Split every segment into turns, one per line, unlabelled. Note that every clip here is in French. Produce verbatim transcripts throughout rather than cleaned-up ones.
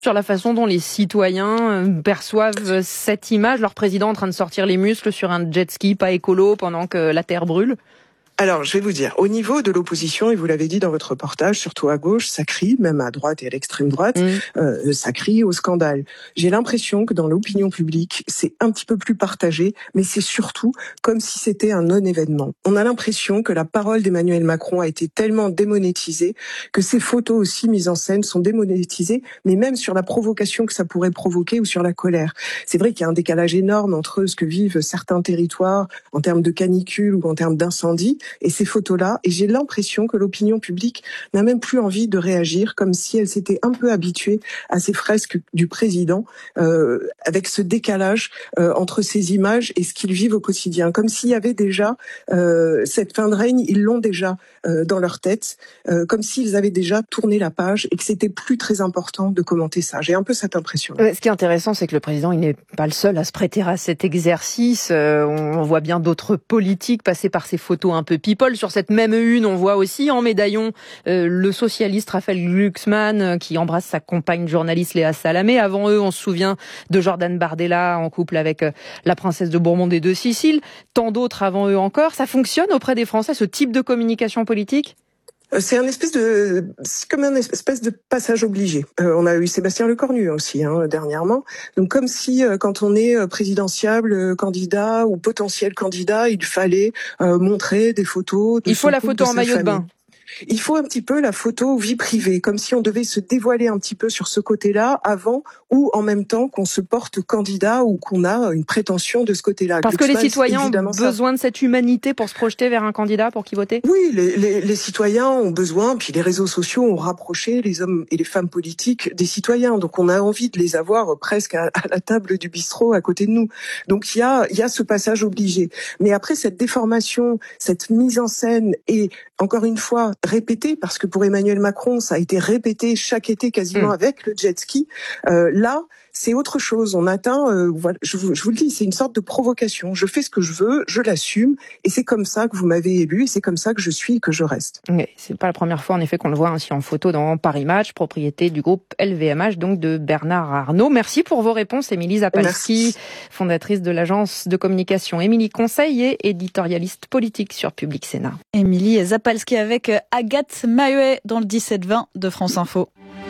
Sur la façon dont les citoyens perçoivent cette image, leur président en train de sortir les muscles sur un jet ski pas écolo pendant que la terre brûle?
Alors, je vais vous dire, au niveau de l'opposition, et vous l'avez dit dans votre reportage, surtout à gauche, ça crie, même à droite et à l'extrême droite, mmh. euh, ça crie au scandale. J'ai l'impression que dans l'opinion publique, c'est un petit peu plus partagé, mais c'est surtout comme si c'était un non-événement. On a l'impression que la parole d'Emmanuel Macron a été tellement démonétisée que ses photos aussi mises en scène sont démonétisées, mais même sur la provocation que ça pourrait provoquer ou sur la colère. C'est vrai qu'il y a un décalage énorme entre ce que vivent certains territoires en termes de canicule ou en termes d'incendie, et ces photos-là, et j'ai l'impression que l'opinion publique n'a même plus envie de réagir, comme si elle s'était un peu habituée à ces fresques du président, euh, avec ce décalage euh, entre ces images et ce qu'ils vivent au quotidien, comme s'il y avait déjà euh, cette fin de règne, ils l'ont déjà euh, dans leur tête, euh, comme s'ils avaient déjà tourné la page et que c'était plus très important de commenter ça. J'ai un peu cette impression.
Ce qui est intéressant, c'est que le président, il n'est pas le seul à se prêter à cet exercice. Euh, on voit bien d'autres politiques passer par ces photos un peu people. Sur cette même une, on voit aussi en médaillon euh, le socialiste Raphaël Glucksmann euh, qui embrasse sa compagne journaliste Léa Salamé. Avant eux, on se souvient de Jordan Bardella en couple avec euh, la princesse de Bourbon des Deux Siciles. Tant d'autres avant eux encore. Ça fonctionne auprès des Français, ce type de communication politique ?
C'est un espèce de, c'est comme un espèce de passage obligé. Euh, on a eu Sébastien Lecornu aussi hein, dernièrement. Donc comme si euh, quand on est présidentiable, euh, candidat ou potentiel candidat, il fallait euh, montrer des photos. De
il faut la photo en maillot de bain.
Il faut un petit peu la photo vie privée, comme si on devait se dévoiler un petit peu sur ce côté-là avant ou en même temps qu'on se porte candidat ou qu'on a une prétention de ce côté-là.
Parce que les citoyens ont besoin de cette humanité pour se projeter vers un candidat, pour qui voter ?
Oui, les, les, les citoyens ont besoin, puis les réseaux sociaux ont rapproché les hommes et les femmes politiques des citoyens. Donc on a envie de les avoir presque à, à la table du bistrot à côté de nous. Donc il y a, il y a ce passage obligé. Mais après cette déformation, cette mise en scène et encore une fois répété, parce que pour Emmanuel Macron, ça a été répété chaque été quasiment mmh. avec le jet ski. Euh, là, c'est autre chose. On atteint, euh, voilà, je, vous, je vous le dis, c'est une sorte de provocation. Je fais ce que je veux, je l'assume, et c'est comme ça que vous m'avez élu, et c'est comme ça que je suis et que je reste.
Oui, c'est pas la première fois, en effet, qu'on le voit ainsi en photo dans Paris Match, propriété du groupe L V M H, donc de Bernard Arnault. Merci pour vos réponses, Émilie Zapalski, Merci. fondatrice de l'agence de communication Émilie Conseil et éditorialiste politique sur Public Sénat.
Émilie Zapalski avec Agathe Mahuet dans le dix-sept vingt de France Info.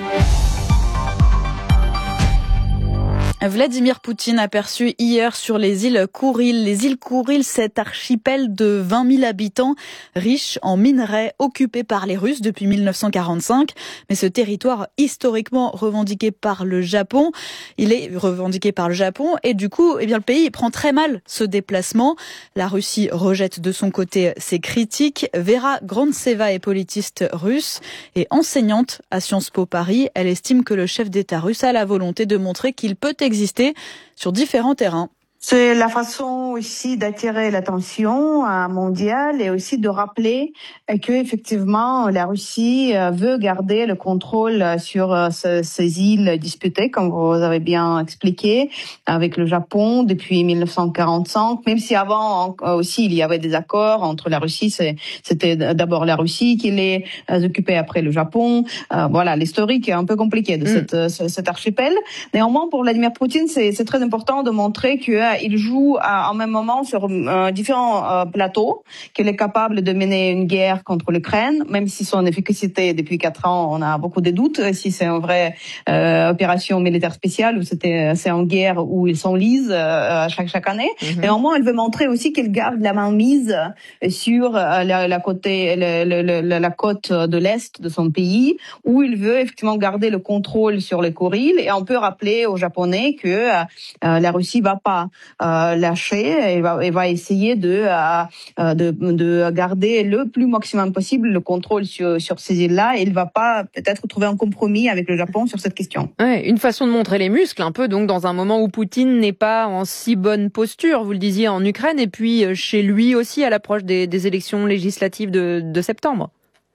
Vladimir Poutine aperçu hier sur les îles Kouril. Les îles Kouril, cet archipel de vingt mille habitants, riche en minerais, occupé par les Russes depuis mille neuf cent quarante-cinq. Mais ce territoire historiquement revendiqué par le Japon, il est revendiqué par le Japon et du coup, eh bien, le pays prend très mal ce déplacement. La Russie rejette de son côté ses critiques. Vera Grantseva est politiste russe et enseignante à Sciences Po Paris. Elle estime que le chef d'État russe a la volonté de montrer qu'il peut exister sur différents terrains.
C'est la façon aussi d'attirer l'attention mondiale et aussi de rappeler que effectivement la Russie veut garder le contrôle sur ces îles disputées, comme vous avez bien expliqué, avec le Japon depuis mille neuf cent quarante-cinq. Même si avant aussi il y avait des accords entre la Russie, c'était d'abord la Russie qui les occupait après le Japon. Voilà, l'historique est un peu compliqué de cette, mmh. cet archipel. Néanmoins, pour Vladimir Poutine, c'est, c'est très important de montrer que il joue à, en même moment sur euh, différents euh, plateaux, qu'il est capable de mener une guerre contre l'Ukraine, même si son efficacité depuis quatre ans, on a beaucoup de doutes, si c'est une vraie euh, opération militaire spéciale ou c'était c'est une guerre où ils s'enlisent euh, chaque chaque année. Mm-hmm. Néanmoins, il veut montrer aussi qu'il garde la main mise sur euh, la, la côté le, le, le, la côte de l'est de son pays, où il veut effectivement garder le contrôle sur les Kouril. Et on peut rappeler aux Japonais que euh, la Russie va pas Euh, lâcher et va, et va essayer de, euh, de de garder le plus maximum possible le contrôle sur sur ces îles-là. Et il va pas peut-être trouver un compromis avec le Japon sur cette question.
Ouais, une façon de montrer les muscles un peu, donc dans un moment où Poutine n'est pas en si bonne posture, vous le disiez, en Ukraine, et puis chez lui aussi à l'approche des, des élections législatives de, de septembre.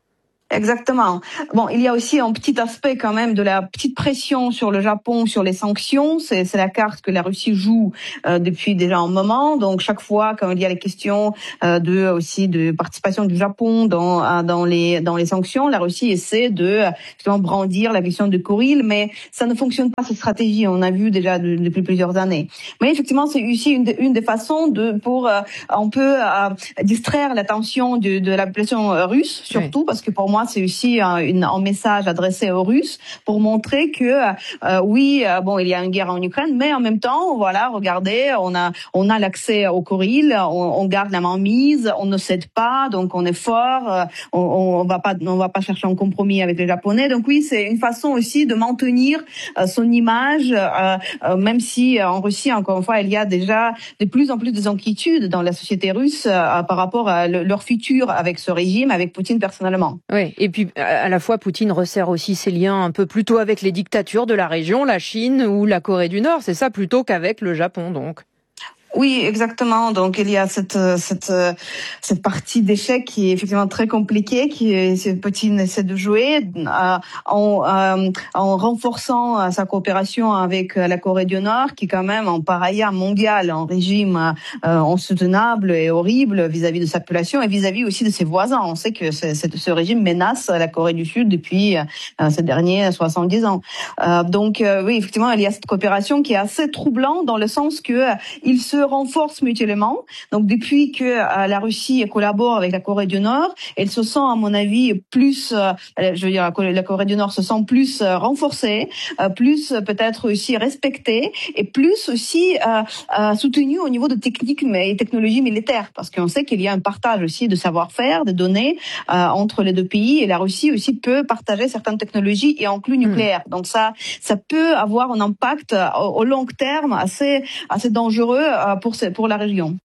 Exactement. Bon, il y a aussi un petit aspect quand même de la petite pression sur le Japon, sur les sanctions. C'est, c'est la carte que la Russie joue euh, depuis déjà un moment. Donc chaque fois quand il y a les questions euh, de aussi de participation du Japon dans dans les dans les sanctions, la Russie essaie de justement brandir la question de Kouril, mais ça ne fonctionne pas cette stratégie. On a vu déjà de, depuis plusieurs années. Mais effectivement, c'est aussi une, de, une des façons de pour euh, on peut euh, distraire l'attention de, de la population russe, surtout oui. parce que pour moi c'est aussi un, une, un message adressé aux Russes pour montrer que euh, oui, euh, bon, il y a une guerre en Ukraine, mais en même temps, voilà, regardez, on a on a l'accès au Kouril, on, on garde la main mise, on ne cède pas, donc on est fort, euh, on, on va pas on va pas chercher un compromis avec les Japonais. Donc oui, c'est une façon aussi de maintenir euh, son image, euh, euh, même si euh, en Russie, encore une fois, il y a déjà de plus en plus des inquiétudes dans la société russe euh, par rapport à le, leur futur avec ce régime, avec Poutine personnellement.
Oui. Et puis, à la fois, Poutine resserre aussi ses liens un peu plutôt avec les dictatures de la région, la Chine ou la Corée du Nord. C'est ça, plutôt qu'avec le Japon, donc.
Oui, exactement. Donc il y a cette cette cette partie d'échec qui est effectivement très compliquée, qui est, Poutine essaie de jouer euh, en euh, en renforçant sa coopération avec la Corée du Nord, qui est quand même en pareil mondial, un régime euh, insoutenable et horrible vis-à-vis de sa population et vis-à-vis aussi de ses voisins. On sait que ce, ce régime menace la Corée du Sud depuis euh, ces derniers soixante-dix ans. Euh, donc euh, oui, effectivement, il y a cette coopération qui est assez troublante dans le sens que euh, il se renforcent mutuellement. Donc depuis que euh, la Russie collabore avec la Corée du Nord, elle se sent, à mon avis, plus, euh, je veux dire, la Corée, la Corée du Nord se sent plus euh, renforcée, euh, plus euh, peut-être aussi respectée et plus aussi euh, euh, soutenue au niveau de techniques et technologies militaires, parce qu'on sait qu'il y a un partage aussi de savoir-faire, de données euh, entre les deux pays, et la Russie aussi peut partager certaines technologies et inclus nucléaires. Mmh. Donc ça, ça peut avoir un impact euh, au, au long terme assez, assez dangereux euh, Pour, pour la région.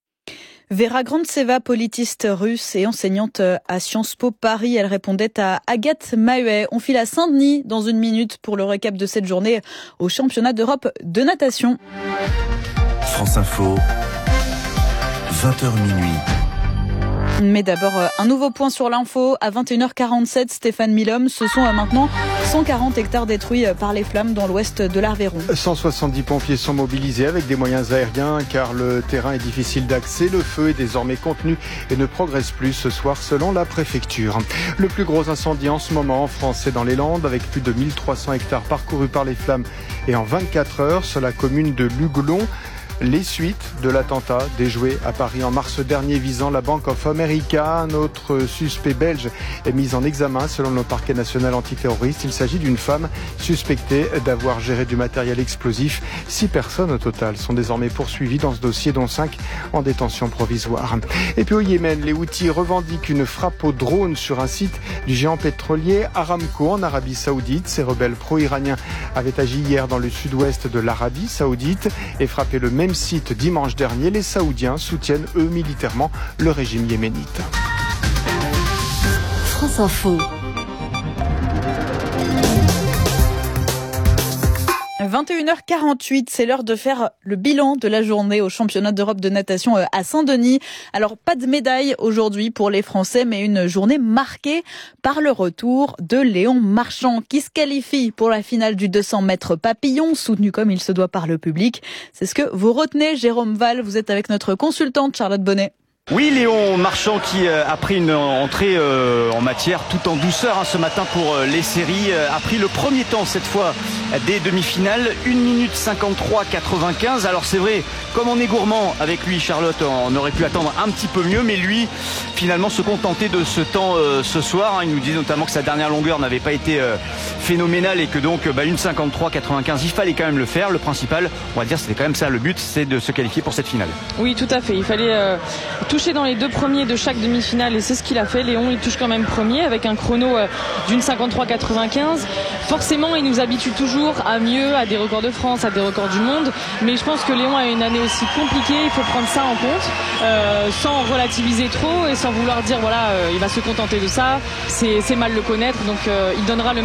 Vera Grantseva, politiste russe et enseignante à Sciences Po Paris, elle répondait à Agathe Mahuet. On file à Saint-Denis dans une minute pour le récap de cette journée au championnat d'Europe de natation.
France Info, vingt heures minuit.
Mais d'abord, un nouveau point sur l'info. À vingt et une heures quarante-sept, Stéphane Milhomme, ce sont maintenant cent quarante hectares détruits par les flammes dans l'ouest de l'Aveyron.
cent soixante-dix pompiers sont mobilisés avec des moyens aériens car le terrain est difficile d'accès. Le feu est désormais contenu et ne progresse plus ce soir selon la préfecture. Le plus gros incendie en ce moment en France, c'est dans les Landes avec plus de mille trois cents hectares parcourus par les flammes et en vingt-quatre heures sur la commune de Luglon. Les suites de l'attentat déjoué à Paris en mars dernier visant la Bank of America. Un autre suspect belge est mis en examen selon le parquet national antiterroriste. Il s'agit d'une femme suspectée d'avoir géré du matériel explosif. Six personnes au total sont désormais poursuivies dans ce dossier, dont cinq en détention provisoire. Et puis au Yémen, les Houthis revendiquent une frappe au drone sur un site du géant pétrolier Aramco en Arabie Saoudite. Ces rebelles pro-iraniens avaient agi hier dans le sud-ouest de l'Arabie Saoudite et frappé le même site dimanche dernier. Les Saoudiens soutiennent eux militairement le régime yéménite.
France Info. vingt et une heures quarante-huit, c'est l'heure de faire le bilan de la journée au championnat d'Europe de natation à Saint-Denis. Alors, pas de médaille aujourd'hui pour les Français, mais une journée marquée par le retour de Léon Marchand, qui se qualifie pour la finale du deux cents mètres papillon, soutenu comme il se doit par le public. C'est ce que vous retenez, Jérôme Val. Vous êtes avec notre consultante Charlotte Bonnet.
Oui, Léon Marchand qui a pris une entrée en matière tout en douceur ce matin pour les séries, a pris le premier temps cette fois des demi-finales, une minute cinquante-trois quatre-vingt-quinze. Alors c'est vrai, comme on est gourmand avec lui, Charlotte, on aurait pu attendre un petit peu mieux, mais lui finalement se contentait de ce temps ce soir. Il nous dit notamment que sa dernière longueur n'avait pas été phénoménale et que donc bah, une cinquante-trois quatre-vingt-quinze, il fallait quand même le faire. Le principal, on va dire, c'était quand même ça le but, c'est de se qualifier pour cette finale.
Oui, tout à fait, il fallait euh, toucher dans les deux premiers de chaque demi-finale et c'est ce qu'il a fait. Léon, il touche quand même premier avec un chrono euh, d'une cinquante-trois quatre-vingt-quinze. Forcément, il nous habitue toujours à mieux, à des records de France, à des records du monde, mais je pense que Léon a une année aussi compliquée, il faut prendre ça en compte, euh, sans relativiser trop et sans vouloir dire voilà, euh, il va se contenter de ça, c'est, c'est mal le connaître, donc euh, il donnera le maximum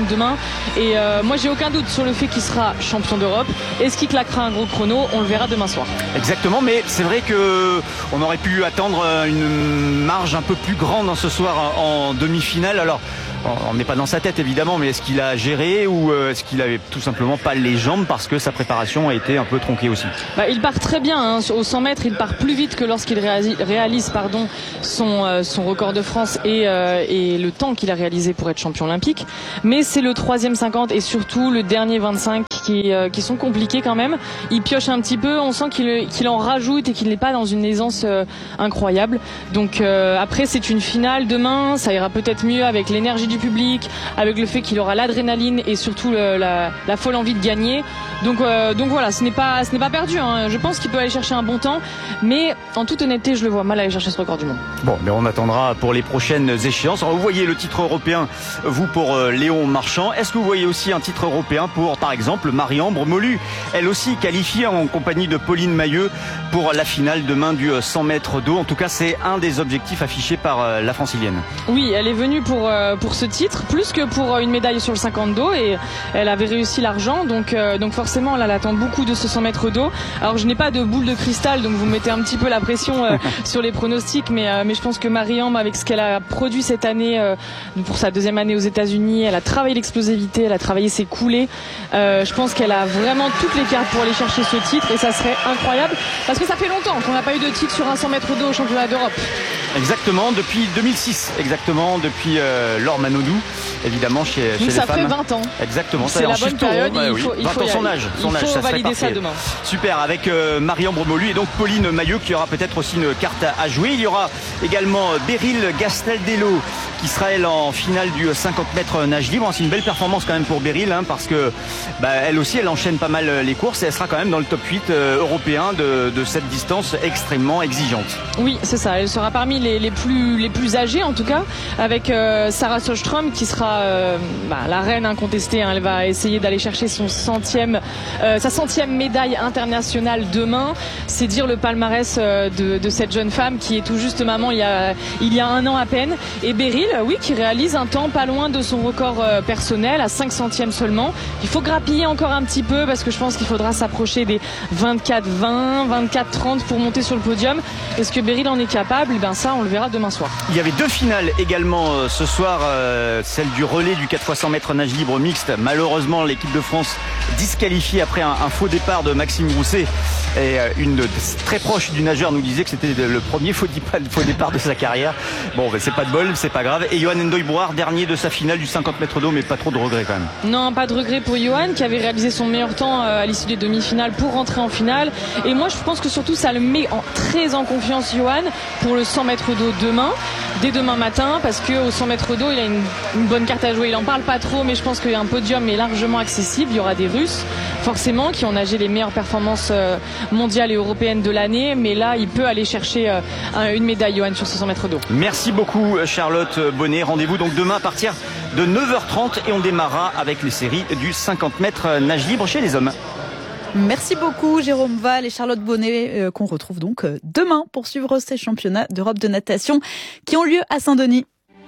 demain. Et euh, moi, j'ai aucun doute sur le fait qu'il sera champion d'Europe. Est-ce qu'il claquera un gros chrono? On le verra demain soir.
Exactement, mais c'est vrai que on aurait pu attendre une marge un peu plus grande dans ce soir en demi-finale. Alors, on n'est pas dans sa tête évidemment, mais est-ce qu'il a géré ou est-ce qu'il avait tout simplement pas les jambes parce que sa préparation a été un peu tronquée aussi?
Bah, il part très bien, hein. Au cent mètres, il part plus vite que lorsqu'il réalise, réalise pardon, son, euh, son record de France et, euh, et le temps qu'il a réalisé pour être champion olympique. Mais c'est le troisième cinquante et surtout le dernier vingt-cinq qui, euh, qui sont compliqués quand même. Il pioche un petit peu, on sent qu'il, qu'il en rajoute et qu'il n'est pas dans une aisance euh, incroyable. Donc euh, après, c'est une finale demain, ça ira peut-être mieux avec l'énergie du public, avec le fait qu'il aura l'adrénaline et surtout le, la, la folle envie de gagner. Donc, euh, donc voilà, ce n'est pas, ce n'est pas perdu, hein. Je pense qu'il peut aller chercher un bon temps, mais en toute honnêteté, je le vois mal aller chercher ce record du monde.
Bon, mais on attendra pour les prochaines échéances. Alors, vous voyez le titre européen, vous, pour euh, Léon Marchand. Est-ce que vous voyez aussi un titre européen pour, par exemple, Marie-Ambre Molu, elle aussi qualifiée en compagnie de Pauline Mailleux pour la finale demain du cent mètres d'eau? En tout cas, c'est un des objectifs affichés par euh, la francilienne.
Oui, elle est venue pour, euh, pour ce titre, plus que pour une médaille sur le cinquante d'eau, et elle avait réussi l'argent, donc, euh, donc forcément là, elle attend beaucoup de ce cent mètres d'eau. Alors je n'ai pas de boule de cristal, donc vous mettez un petit peu la pression euh, sur les pronostics, mais, euh, mais je pense que Marie-Ambre, avec ce qu'elle a produit cette année, euh, pour sa deuxième année aux États-Unis, elle a travaillé l'explosivité, elle a travaillé ses coulées, euh, je pense qu'elle a vraiment toutes les cartes pour aller chercher ce titre, et ça serait incroyable, parce que ça fait longtemps qu'on n'a pas eu de titre sur un cent mètres d'eau au championnat d'Europe.
Exactement, depuis deux mille six, exactement, depuis euh, Laure Manodou, évidemment, chez, chez les
ça
femmes.
Ça fait vingt ans.
Exactement,
c'est la bonne période,
bah,
il
oui.
faut, il
vingt
faut
ans, son âge. Son
il
âge,
faut
ça
valider
ça
demain.
Super, avec euh, Marie-Ambre Molu et donc Pauline Mailleux qui aura peut-être aussi une carte à, à jouer. Il y aura également Beryl Gastaldello qui sera elle en finale du cinquante mètres nage libre. C'est une belle performance quand même pour Beryl, hein, parce que bah, elle aussi elle enchaîne pas mal les courses et elle sera quand même dans le top huit euh, européen de, de cette distance extrêmement exigeante.
Oui, c'est ça, elle sera parmi les, les, plus, les plus âgées en tout cas, avec euh, Sarah Sjöström qui sera euh, bah, la reine incontestée, hein. Elle va essayer d'aller chercher son centième, euh, sa centième médaille internationale demain. C'est dire le palmarès euh, de, de cette jeune femme qui est tout juste maman il y a, il y a un an à peine. Et Beryl, oui, qui réalise un temps pas loin de son record euh, personnel, à cinq centièmes seulement. Il faut grappiller encore un petit peu parce que je pense qu'il faudra s'approcher des vingt-quatre vingt, vingt-quatre trente pour monter sur le podium. Est-ce que Beryl en est capable? Ben ça, on le verra demain soir.
Il y avait deux finales également euh, ce soir, euh, celle du relais du quatre fois cent mètres nage libre mixte. Malheureusement, l'équipe de France disqualifiée après un, un faux départ de Maxime Grousset. Et euh, une de, très proche du nageur nous disait que c'était le premier faux départ, faux départ de sa carrière. Bon, ben, c'est pas de bol, c'est pas grave. Et Johan Ndoye-Brouard, dernier de sa finale du cinquante mètres d'eau, mais pas trop de regrets quand même.
Non, pas de regrets pour Johan, qui avait réalisé son meilleur temps à l'issue des demi-finales pour rentrer en finale. Et moi, je pense que surtout, ça le met en, très en confiance, Johan, pour le cent mètres d'eau demain, dès demain matin, parce qu'au cent mètres d'eau, il a une, une bonne carte à jouer. Il en parle pas trop, mais je pense qu'un podium est largement accessible. Il y aura des Russes, forcément, qui ont nagé les meilleures performances mondiales et européennes de l'année. Mais là, il peut aller chercher une médaille, Johan, sur ce cent mètres d'eau.
Merci beaucoup, Charlotte Bonnet. Rendez-vous donc demain à partir de neuf heures trente et on démarrera avec les séries du cinquante mètres nage libre chez les hommes.
Merci beaucoup Jérôme Val et Charlotte Bonnet euh, qu'on retrouve donc euh, demain pour suivre ces championnats d'Europe de natation qui ont lieu à Saint-Denis.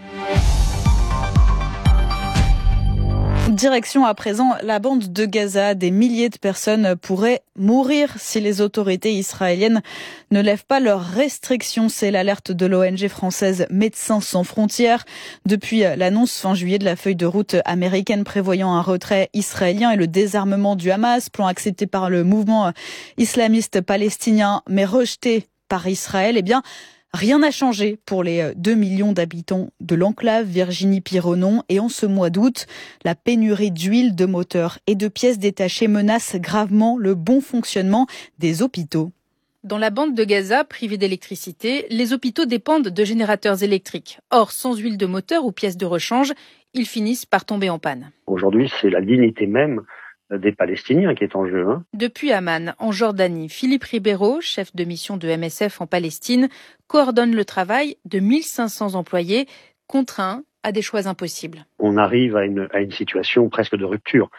Direction à présent la bande de Gaza. Des milliers de personnes pourraient mourir si les autorités israéliennes ne lèvent pas leurs restrictions. C'est l'alerte de l'O N G française Médecins sans frontières. Depuis l'annonce fin juillet de la feuille de route américaine prévoyant un retrait israélien et le désarmement du Hamas, plan accepté par le mouvement islamiste palestinien mais rejeté par Israël, eh bien, rien n'a changé pour les deux millions d'habitants de l'enclave Virginie-Pironon. Et en ce mois d'août, la pénurie d'huile, de moteurs et de pièces détachées menace gravement le bon fonctionnement des hôpitaux.
Dans la bande de Gaza, privée d'électricité, les hôpitaux dépendent de générateurs électriques. Or, sans huile de moteur ou pièces de rechange, ils finissent par tomber en panne.
Aujourd'hui, c'est la dignité même des Palestiniens qui est en jeu. Hein.
Depuis Amman, en Jordanie, Philippe Ribeiro, chef de mission de M S F en Palestine, coordonne le travail de mille cinq cents employés contraints à des choix impossibles.
On arrive à une, à une situation presque de rupture.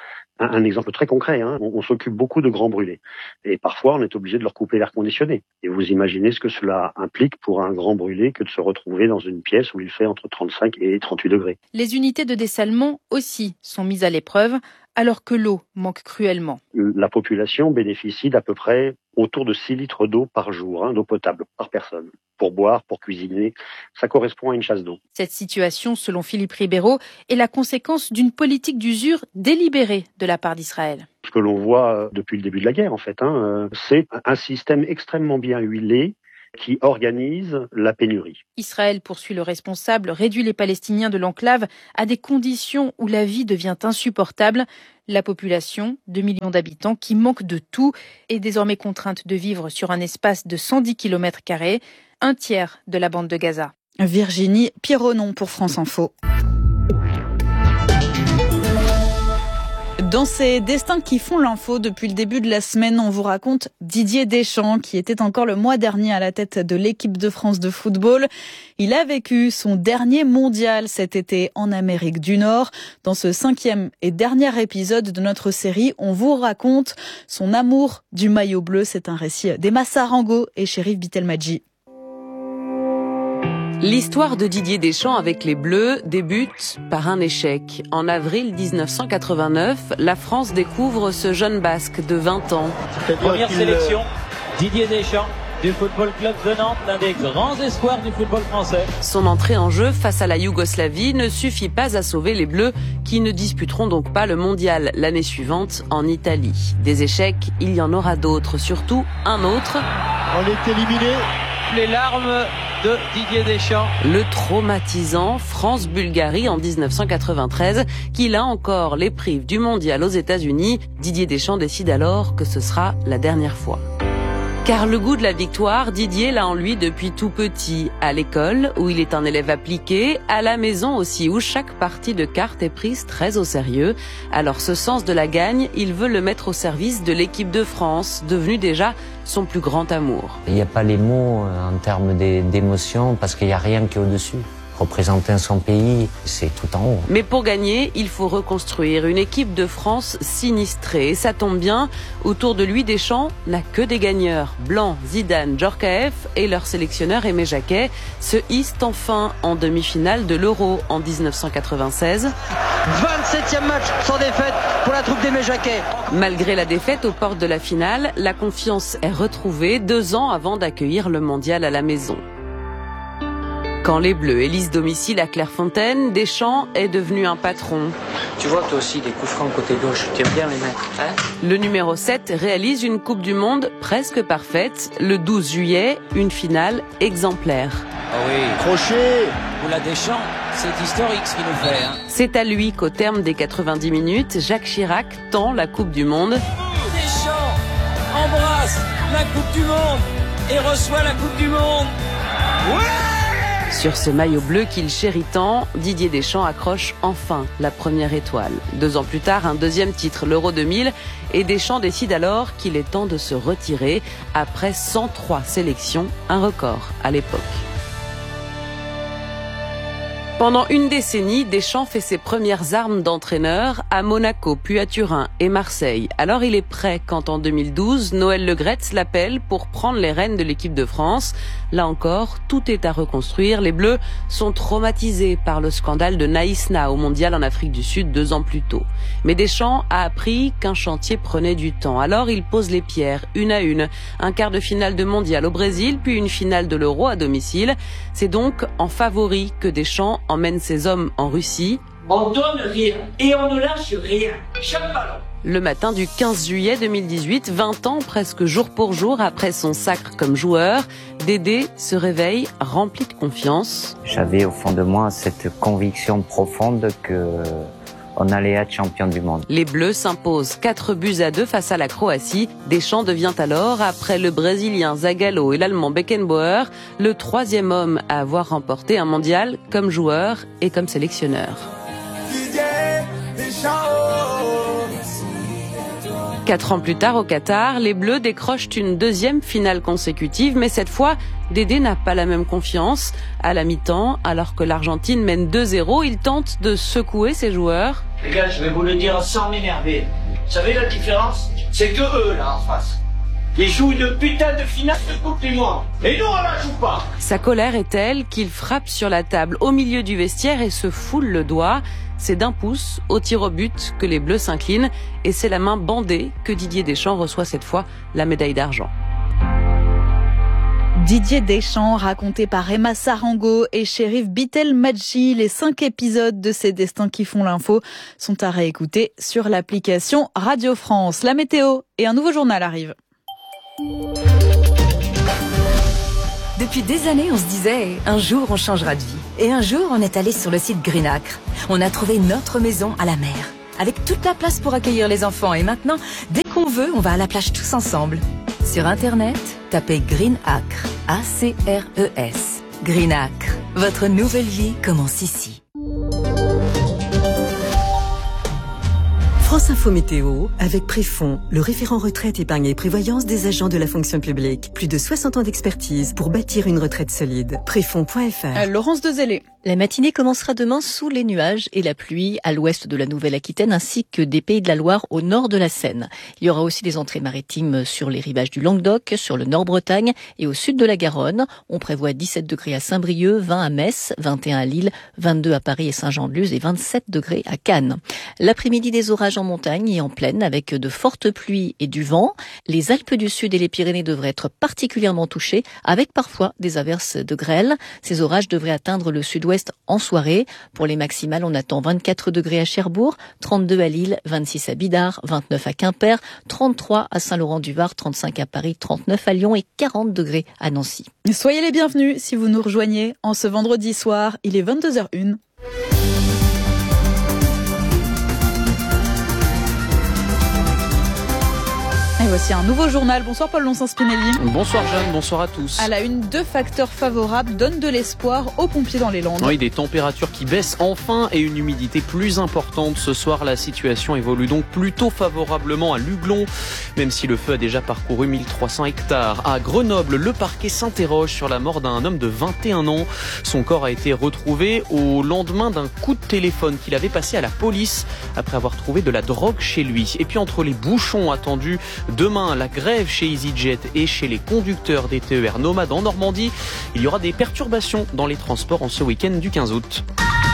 Un, un exemple très concret, hein, on, on s'occupe beaucoup de grands brûlés. Et parfois, on est obligé de leur couper l'air conditionné. Et vous imaginez ce que cela implique pour un grand brûlé que de se retrouver dans une pièce où il fait entre trente-cinq et trente-huit degrés.
Les unités de dessalement aussi sont mises à l'épreuve, alors que l'eau manque cruellement.
La population bénéficie d'à peu près autour de six litres d'eau par jour, hein, d'eau potable par personne, pour boire, pour cuisiner. Ça correspond à une chasse d'eau.
Cette situation, selon Philippe Ribeiro, est la conséquence d'une politique d'usure délibérée de la part d'Israël.
Ce que l'on voit depuis le début de la guerre, en fait, hein, c'est un système extrêmement bien huilé qui organise la pénurie.
Israël, poursuit le responsable, réduit les Palestiniens de l'enclave à des conditions où la vie devient insupportable. La population, deux millions d'habitants, qui manque de tout, est désormais contrainte de vivre sur un espace de cent dix kilomètres carrés, un tiers de la bande de Gaza.
Virginie Pironon pour France Info. Dans ces destins qui font l'info depuis le début de la semaine, on vous raconte Didier Deschamps, qui était encore le mois dernier à la tête de l'équipe de France de football. Il a vécu son dernier mondial cet été en Amérique du Nord. Dans ce cinquième et dernier épisode de notre série, on vous raconte son amour du maillot bleu. C'est un récit d'Emma Sarango et Chérif Bitelmadji.
L'histoire de Didier Deschamps avec les Bleus débute par un échec. En avril dix-neuf cent quatre-vingt-neuf, la France découvre ce jeune Basque de vingt ans.
Première sélection, Didier Deschamps du Football Club de Nantes, l'un des grands espoirs du football français.
Son entrée en jeu face à la Yougoslavie ne suffit pas à sauver les Bleus, qui ne disputeront donc pas le mondial l'année suivante en Italie. Des échecs, il y en aura d'autres, surtout un autre.
On est éliminé. Les larmes de Didier Deschamps.
Le traumatisant France-Bulgarie en dix-neuf cent quatre-vingt-treize, qui là encore les prive du mondial aux États-Unis. Didier Deschamps décide alors que ce sera la dernière fois. Car le goût de la victoire, Didier l'a en lui depuis tout petit. À l'école, où il est un élève appliqué, à la maison aussi, où chaque partie de cartes est prise très au sérieux. Alors ce sens de la gagne, il veut le mettre au service de l'équipe de France, devenue déjà son plus grand amour.
Il n'y a pas les mots en termes d'émotion, parce qu'il n'y a rien qui est au-dessus. Représenter son pays, c'est tout en haut.
Mais pour gagner, il faut reconstruire une équipe de France sinistrée. Et ça tombe bien, autour de lui, Deschamps n'a que des gagneurs. Blanc, Zidane, Djorkaeff et leur sélectionneur Aimé Jacquet se hissent enfin en demi-finale de l'Euro en dix-neuf cent quatre-vingt-seize.
vingt-septième match sans défaite pour la troupe d'Aimé Jacquet.
Malgré la défaite aux portes de la finale, la confiance est retrouvée deux ans avant d'accueillir le mondial à la maison. Quand les Bleus élisent domicile à Clairefontaine, Deschamps est devenu un patron.
Tu vois toi aussi des coups francs côté gauche, tu aimes bien les mettre, hein?
Le numéro sept réalise une Coupe du Monde presque parfaite. Le douze juillet, une finale exemplaire.
Ah oui, crochet pour la Deschamps, c'est historique ce qu'il nous fait. Hein.
C'est à lui qu'au terme des quatre-vingt-dix minutes, Jacques Chirac tend la Coupe du Monde.
Deschamps embrasse la Coupe du Monde et reçoit la Coupe du Monde. Ouais!
Sur ce maillot bleu qu'il chérit tant, Didier Deschamps accroche enfin la première étoile. Deux ans plus tard, un deuxième titre, l'Euro deux mille, et Deschamps décide alors qu'il est temps de se retirer après cent trois sélections, un record à l'époque. Pendant une décennie, Deschamps fait ses premières armes d'entraîneur à Monaco, puis à Turin et Marseille. Alors il est prêt quand en deux mille douze, Noël Le Graët l'appelle pour prendre les rênes de l'équipe de France. Là encore, tout est à reconstruire. Les Bleus sont traumatisés par le scandale de Naïsna au mondial en Afrique du Sud deux ans plus tôt. Mais Deschamps a appris qu'un chantier prenait du temps. Alors il pose les pierres, une à une. Un quart de finale de mondial au Brésil, puis une finale de l'Euro à domicile. C'est donc en favori que Deschamps emmène ses hommes en Russie.
On donne rien et on ne lâche rien. Chaque ballon.
Le matin du quinze juillet deux mille dix-huit, vingt ans presque jour pour jour après son sacre comme joueur, Dédé se réveille rempli de confiance.
J'avais au fond de moi cette conviction profonde que on allait être champion du monde.
Les Bleus s'imposent quatre buts à deux face à la Croatie. Deschamps devient alors, après le Brésilien Zagallo et l'Allemand Beckenbauer, le troisième homme à avoir remporté un mondial comme joueur et comme sélectionneur. Quatre ans plus tard, au Qatar, les Bleus décrochent une deuxième finale consécutive, mais cette fois, Dédé n'a pas la même confiance. À la mi-temps, alors que l'Argentine mène deux zéro, il tente de secouer ses joueurs.
Les gars, je vais vous le dire sans m'énerver. Vous savez la différence? C'est que eux, là, en face, ils jouent une putain de finale de Coupe du Monde. Et nous, on la joue pas.
Sa colère est telle qu'il frappe sur la table au milieu du vestiaire et se foule le doigt. C'est d'un pouce au tir au but que les Bleus s'inclinent et c'est la main bandée que Didier Deschamps reçoit cette fois la médaille d'argent.
Didier Deschamps, raconté par Emma Sarango et Chérif Bitelmadji. Les cinq épisodes de Ces destins qui font l'info sont à réécouter sur l'application Radio France. La météo et un nouveau journal arrivent.
Depuis des années, on se disait « un jour, on changera de vie ». Et un jour, on est allé sur le site Greenacre. On a trouvé notre maison à la mer, avec toute la place pour accueillir les enfants. Et maintenant, dès qu'on veut, on va à la plage tous ensemble. Sur Internet, tapez Greenacre, A C R E S. Greenacre, votre nouvelle vie commence ici.
France Info Météo, avec Préfond, le référent retraite, épargne et prévoyance des agents de la fonction publique. Plus de soixante ans d'expertise pour bâtir une retraite solide. Préfond point F R.
Euh, Laurence Dezellé.
La matinée commencera demain sous les nuages et la pluie à l'ouest de la Nouvelle-Aquitaine ainsi que des Pays de la Loire au nord de la Seine. Il y aura aussi des entrées maritimes sur les rivages du Languedoc, sur le Nord-Bretagne et au sud de la Garonne. On prévoit dix-sept degrés à Saint-Brieuc, vingt à Metz, vingt et un à Lille, vingt-deux à Paris et Saint-Jean-de-Luz et vingt-sept degrés à Cannes. L'après-midi, des orages en montagne et en plaine avec de fortes pluies et du vent. Les Alpes du Sud et les Pyrénées devraient être particulièrement touchées avec parfois des averses de grêle. Ces orages devraient atteindre le sud-ouest en soirée. Pour les maximales, on attend vingt-quatre degrés à Cherbourg, trente-deux à Lille, vingt-six à Bidart, vingt-neuf à Quimper, trente-trois à Saint-Laurent-du-Var, trente-cinq à Paris, trente-neuf à Lyon et quarante degrés à Nancy.
Soyez les bienvenus si vous nous rejoignez en ce vendredi soir. Il est vingt-deux heures une. Et voici un nouveau journal. Bonsoir Paul Lonsin-Spinelli.
Bonsoir Jeanne, bonsoir à tous.
À la une, deux facteurs favorables donnent de l'espoir aux pompiers dans les Landes.
Oui, des températures qui baissent enfin et une humidité plus importante. Ce soir, la situation évolue donc plutôt favorablement à Luglon, même si le feu a déjà parcouru mille trois cents hectares. À Grenoble, le parquet s'interroge sur la mort d'un homme de vingt et un ans. Son corps a été retrouvé au lendemain d'un coup de téléphone qu'il avait passé à la police après avoir trouvé de la drogue chez lui. Et puis entre les bouchons attendus demain, la grève chez EasyJet et chez les conducteurs des T E R nomades en Normandie, il y aura des perturbations dans les transports en ce week-end du quinze août.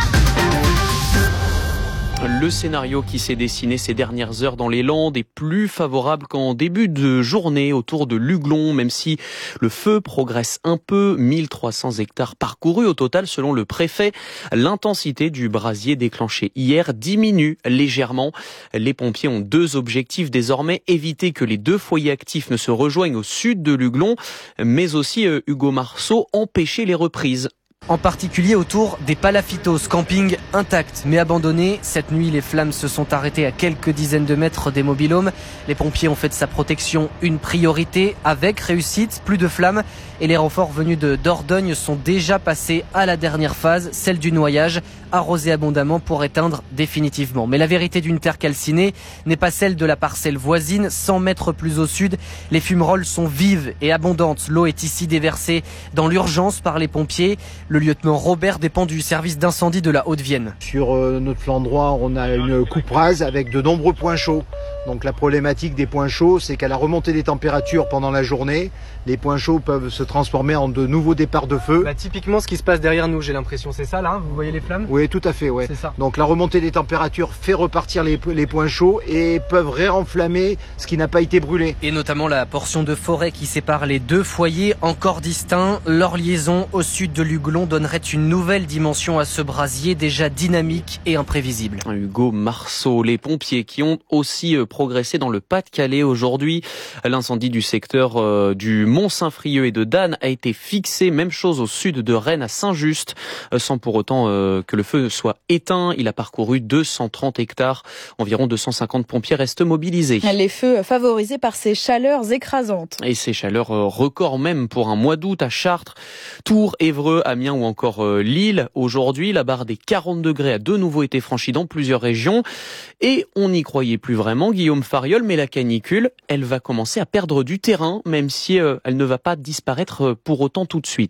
Le scénario qui s'est dessiné ces dernières heures dans les Landes est plus favorable qu'en début de journée autour de Luglon, même si le feu progresse un peu. mille trois cents hectares parcourus au total selon le préfet. L'intensité du brasier déclenché hier diminue légèrement. Les pompiers ont deux objectifs désormais: éviter que les deux foyers actifs ne se rejoignent au sud de Luglon, mais aussi, euh, Hugo Marceau, empêcher les reprises.
En particulier autour des Palafitos, camping intact mais abandonné. Cette nuit, les flammes se sont arrêtées à quelques dizaines de mètres des mobil-homes. Les pompiers ont fait de sa protection une priorité avec réussite, plus de flammes. Et les renforts venus de Dordogne sont déjà passés à la dernière phase, celle du noyage, arrosé abondamment pour éteindre définitivement. Mais la vérité d'une terre calcinée n'est pas celle de la parcelle voisine. cent mètres plus au sud, les fumerolles sont vives et abondantes. L'eau est ici déversée dans l'urgence par les pompiers. Le lieutenant Robert dépend du service d'incendie de la Haute-Vienne.
Sur euh, notre flanc droit, on a une coupe rase avec de nombreux points chauds. Donc la problématique des points chauds, c'est qu'à la remontée des températures pendant la journée, les points chauds peuvent se transformer en de nouveaux départs de feu.
Bah, typiquement ce qui se passe derrière nous, j'ai l'impression, c'est ça là, hein, vous voyez les flammes?
Oui, tout à fait, ouais.
C'est ça.
Donc la remontée des températures fait repartir les, les points chauds et peuvent réenflammer ce qui n'a pas été brûlé.
Et notamment la portion de forêt qui sépare les deux foyers encore distincts. Leur liaison au sud de Luglon donnerait une nouvelle dimension à ce brasier déjà dynamique et imprévisible.
Hugo Marceau, les pompiers qui ont aussi progressé dans le Pas-de-Calais aujourd'hui. L'incendie du secteur euh, du Mont-Saint-Frieux et de Danne a été fixé. Même chose au sud de Rennes à Saint-Just, euh, sans pour autant euh, que le feu soit éteint. Il a parcouru deux cent trente hectares. Environ deux cent cinquante pompiers restent mobilisés.
Les feux favorisés par ces chaleurs écrasantes.
Et ces chaleurs euh, records même pour un mois d'août à Chartres, Tours, Évreux, Amiens ou encore euh, Lille. Aujourd'hui, la barre des quarante degrés a de nouveau été franchie dans plusieurs régions. Et on n'y croyait plus vraiment, Guillaume Fariol, mais la canicule, elle va commencer à perdre du terrain, même si euh, elle ne va pas disparaître pour autant tout de suite.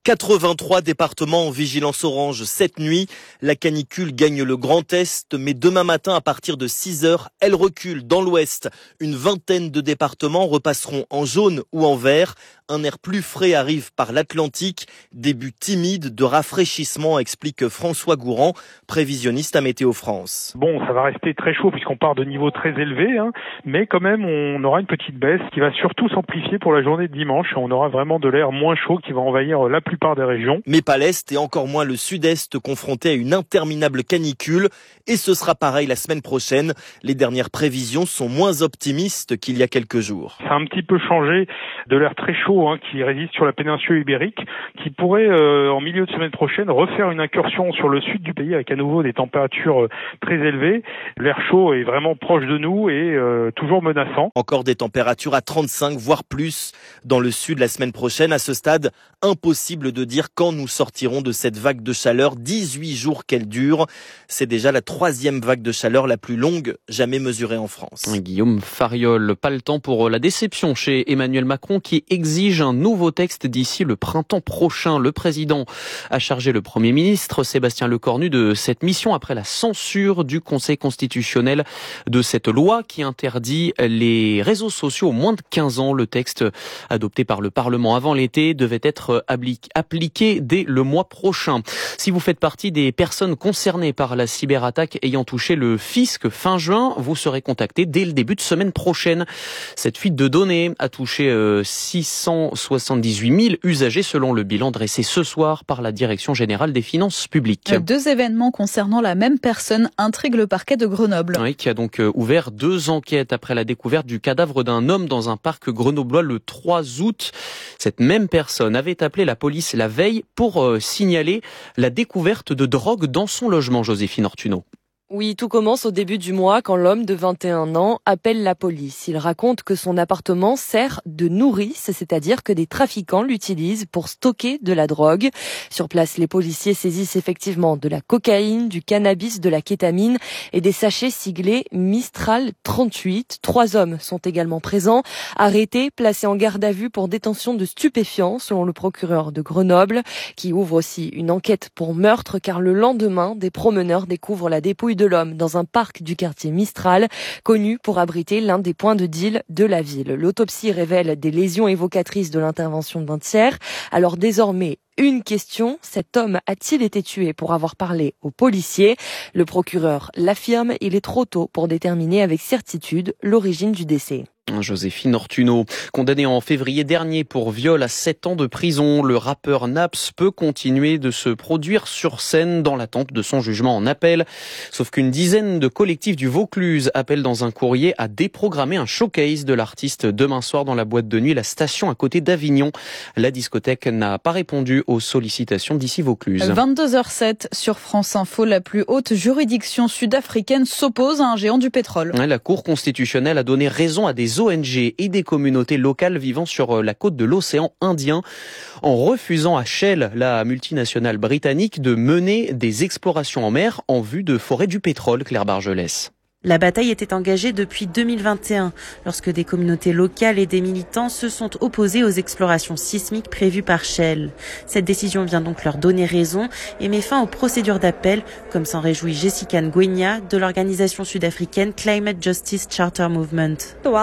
quatre-vingt-trois départements en vigilance orange cette nuit. La canicule gagne le Grand Est, mais demain matin à partir de six heures, elle recule dans l'Ouest. Une vingtaine de départements repasseront en jaune ou en vert. Un air plus frais arrive par l'Atlantique. Début timide de rafraîchissement, explique François Gourand, prévisionniste à Météo France.
Bon, ça va rester très chaud puisqu'on part de niveaux très élevés, hein, mais quand même on aura une petite baisse qui va surtout s'amplifier pour la journée de dimanche. On aura vraiment de l'air moins chaud qui va envahir la plupart des régions.
Mais pas l'Est et encore moins le Sud-Est confronté à une interminable canicule. Et ce sera pareil la semaine prochaine. Les dernières prévisions sont moins optimistes qu'il y a quelques jours.
Ça a un petit peu changé de l'air très chaud hein, qui résiste sur la péninsule ibérique, qui pourrait euh, en milieu de semaine prochaine refaire une incursion sur le sud du pays avec à nouveau des températures euh, très élevées. L'air chaud est vraiment proche de nous et euh, toujours menaçant.
Encore des températures à trente-cinq voire plus dans le sud la semaine prochaine. À ce stade, impossible de dire quand nous sortirons de cette vague de chaleur. dix-huit jours qu'elle dure. C'est déjà la troisième vague de chaleur la plus longue jamais mesurée en France.
Guillaume Fariol, pas le temps pour la déception chez Emmanuel Macron qui exige un nouveau texte d'ici le printemps prochain. Le président a chargé le Premier ministre Sébastien Lecornu de cette mission après la censure du Conseil constitutionnel de cette loi qui interdit les réseaux sociaux aux moins de quinze ans. Le texte adopté par le Parlement avant l'été devait être appliqué dès le mois prochain. Si vous faites partie des personnes concernées par la cyberattaque ayant touché le fisc fin juin, vous serez contacté dès le début de semaine prochaine. Cette fuite de données a touché six cent soixante-dix-huit mille usagers selon le bilan dressé ce soir par la Direction générale des finances publiques.
Deux événements concernant la même personne intriguent le parquet de Grenoble.
Oui, qui a donc ouvert deux enquêtes après la découverte du cadavre d'un homme dans un parc grenoblois le trois août. Cette même personne avait appelé la police la veille pour euh, signaler la découverte de drogue dans son logement, Joséphine Ortuno.
Oui, tout commence au début du mois quand l'homme de vingt et un ans appelle la police. Il raconte que son appartement sert de nourrice, c'est-à-dire que des trafiquants l'utilisent pour stocker de la drogue. Sur place, les policiers saisissent effectivement de la cocaïne, du cannabis, de la kétamine et des sachets siglés Mistral trente-huit. Trois hommes sont également présents, arrêtés, placés en garde à vue pour détention de stupéfiants, selon le procureur de Grenoble, qui ouvre aussi une enquête pour meurtre car le lendemain, des promeneurs découvrent la dépouille de l'homme dans un parc du quartier Mistral, connu pour abriter l'un des points de deal de la ville. L'autopsie révèle des lésions évocatrices de l'intervention d'un tiers. Alors désormais, une question, cet homme a-t-il été tué pour avoir parlé aux policiers? Le procureur l'affirme, il est trop tôt pour déterminer avec certitude l'origine du décès.
Joséphine Ortuno, condamné en février dernier pour viol à sept ans de prison, le rappeur Naps peut continuer de se produire sur scène dans l'attente de son jugement en appel. Sauf qu'une dizaine de collectifs du Vaucluse appellent dans un courrier à déprogrammer un showcase de l'artiste demain soir dans la boîte de nuit La Station à côté d'Avignon. La discothèque n'a pas répondu aux sollicitations d'ici Vaucluse.
vingt-deux heures sept sur France Info, la plus haute juridiction sud-africaine s'oppose à un géant du pétrole.
La Cour constitutionnelle a donné raison à des O N G et des communautés locales vivant sur la côte de l'océan Indien en refusant à Shell, la multinationale britannique, de mener des explorations en mer en vue de forêts du pétrole. Claire Bargelès.
La bataille était engagée depuis deux mille vingt et un, lorsque des communautés locales et des militants se sont opposés aux explorations sismiques prévues par Shell. Cette décision vient donc leur donner raison et met fin aux procédures d'appel, comme s'en réjouit Jessica Ngwenya de l'organisation sud-africaine Climate Justice Charter Movement.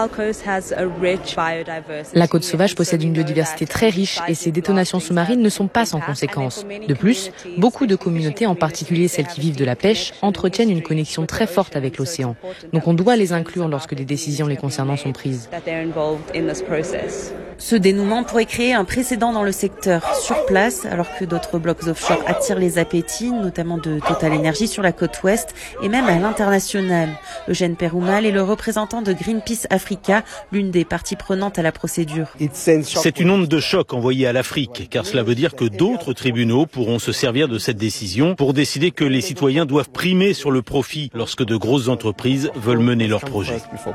La côte sauvage possède une biodiversité très riche et ces détonations sous-marines ne sont pas sans conséquences. De plus, beaucoup de communautés, en particulier celles qui vivent de la pêche, entretiennent une connexion très forte avec l'océan. Donc on doit les inclure lorsque des décisions les concernant sont prises.
Ce dénouement pourrait créer un précédent dans le secteur sur place, alors que d'autres blocs offshore attirent les appétits, notamment de Total Energy sur la côte ouest et même à l'international. Eugène Perumal est le représentant de Greenpeace Africa, l'une des parties prenantes à la procédure.
C'est une onde de choc envoyée à l'Afrique, car cela veut dire que d'autres tribunaux pourront se servir de cette décision pour décider que les citoyens doivent primer sur le profit lorsque de grosses entreprises entreprises veulent mener leur projet.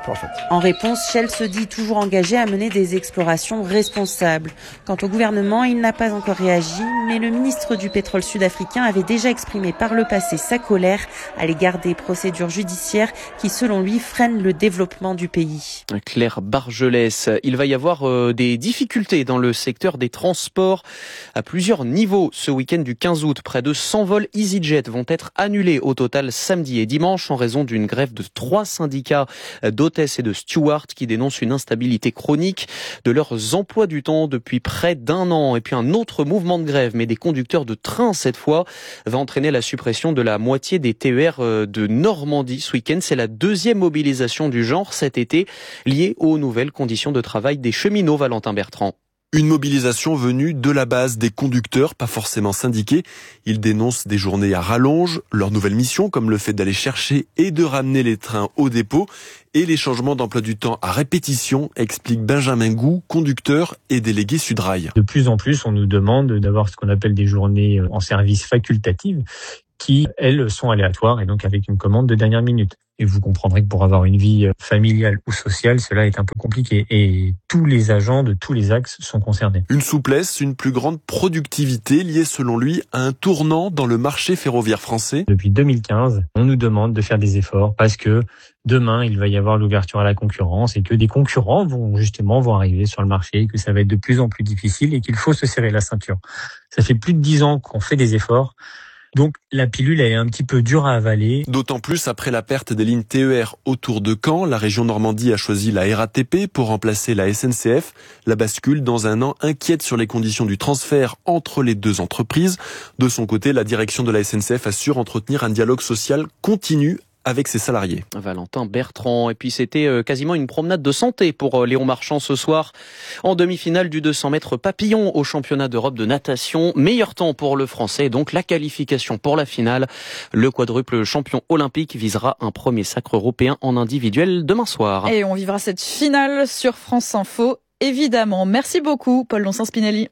En réponse, Shell se dit toujours engagé à mener des explorations responsables. Quant au gouvernement, il n'a pas encore réagi, mais le ministre du pétrole sud-africain avait déjà exprimé par le passé sa colère à l'égard des procédures judiciaires qui, selon lui, freinent le développement du pays.
Claire Bargelès, il va y avoir euh, des difficultés dans le secteur des transports à plusieurs niveaux. Ce week-end du quinze août, près de cent vols EasyJet vont être annulés au total samedi et dimanche en raison d'une grève de trois syndicats d'hôtesses et de stewards qui dénoncent une instabilité chronique de leurs emplois du temps depuis près d'un an. Et puis un autre mouvement de grève, mais des conducteurs de train cette fois, va entraîner la suppression de la moitié des T E R de Normandie ce week-end. C'est la deuxième mobilisation du genre cet été liée aux nouvelles conditions de travail des cheminots. Valentin Bertrand.
Une mobilisation venue de la base des conducteurs, pas forcément syndiqués. Ils dénoncent des journées à rallonge, leur nouvelle mission, comme le fait d'aller chercher et de ramener les trains au dépôt, et les changements d'emploi du temps à répétition, explique Benjamin Gou, conducteur et délégué Sudrail.
De plus en plus, on nous demande d'avoir ce qu'on appelle des journées en service facultatives, qui, elles, sont aléatoires et donc avec une commande de dernière minute. Et vous comprendrez que pour avoir une vie familiale ou sociale, cela est un peu compliqué. Et tous les agents de tous les axes sont concernés.
Une souplesse, une plus grande productivité liée selon lui à un tournant dans le marché ferroviaire français.
Depuis deux mille quinze, on nous demande de faire des efforts parce que demain, il va y avoir l'ouverture à la concurrence et que des concurrents vont justement vont arriver sur le marché et que ça va être de plus en plus difficile et qu'il faut se serrer la ceinture. Ça fait plus de dix ans qu'on fait des efforts. Donc la pilule, elle est un petit peu dure à avaler.
D'autant plus après la perte des lignes T E R autour de Caen, la région Normandie a choisi la R A T P pour remplacer la S N C F. La bascule dans un an inquiète sur les conditions du transfert entre les deux entreprises. De son côté, la direction de la S N C F assure entretenir un dialogue social continu avec ses salariés.
Valentin Bertrand. Et puis c'était quasiment une promenade de santé pour Léon Marchand ce soir. En demi-finale du deux cents mètres papillon au championnat d'Europe de natation. Meilleur temps pour le Français, donc la qualification pour la finale. Le quadruple champion olympique visera un premier sacre européen en individuel demain soir.
Et on vivra cette finale sur France Info, évidemment. Merci beaucoup, Paul Lonsin-Spinelli.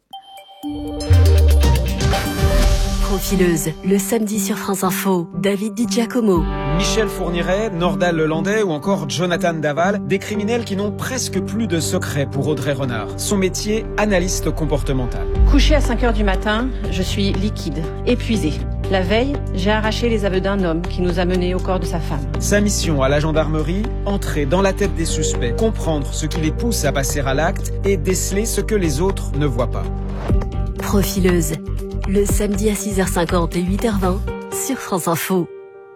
Profileuse, le samedi sur France Info, David Di Giacomo.
Michel Fourniret, Nordal Lelandais ou encore Jonathan Daval, des criminels qui n'ont presque plus de secret pour Audrey Renard. Son métier, analyste comportemental.
Couché à cinq heures du matin, je suis liquide, épuisée. La veille, j'ai arraché les aveux d'un homme qui nous a menés au corps de sa femme.
Sa mission à la gendarmerie, entrer dans la tête des suspects, comprendre ce qui les pousse à passer à l'acte et déceler ce que les autres ne voient pas.
Profileuse, le samedi à six heures cinquante et huit heures vingt sur France Info.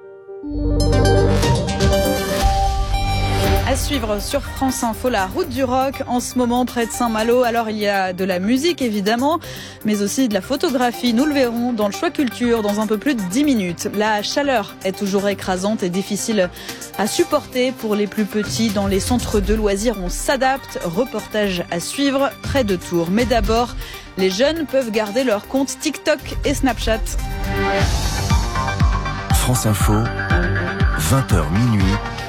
À suivre sur France Info, la route du rock en ce moment près de Saint-Malo. Alors il y a de la musique évidemment, mais aussi de la photographie. Nous le verrons dans le choix culture dans un peu plus de dix minutes. La chaleur est toujours écrasante et difficile à supporter pour les plus petits. Dans les centres de loisirs, on s'adapte. Reportage à suivre près de Tours. Mais d'abord, les jeunes peuvent garder leur compte TikTok et Snapchat.
France Info, vingt heures minuit.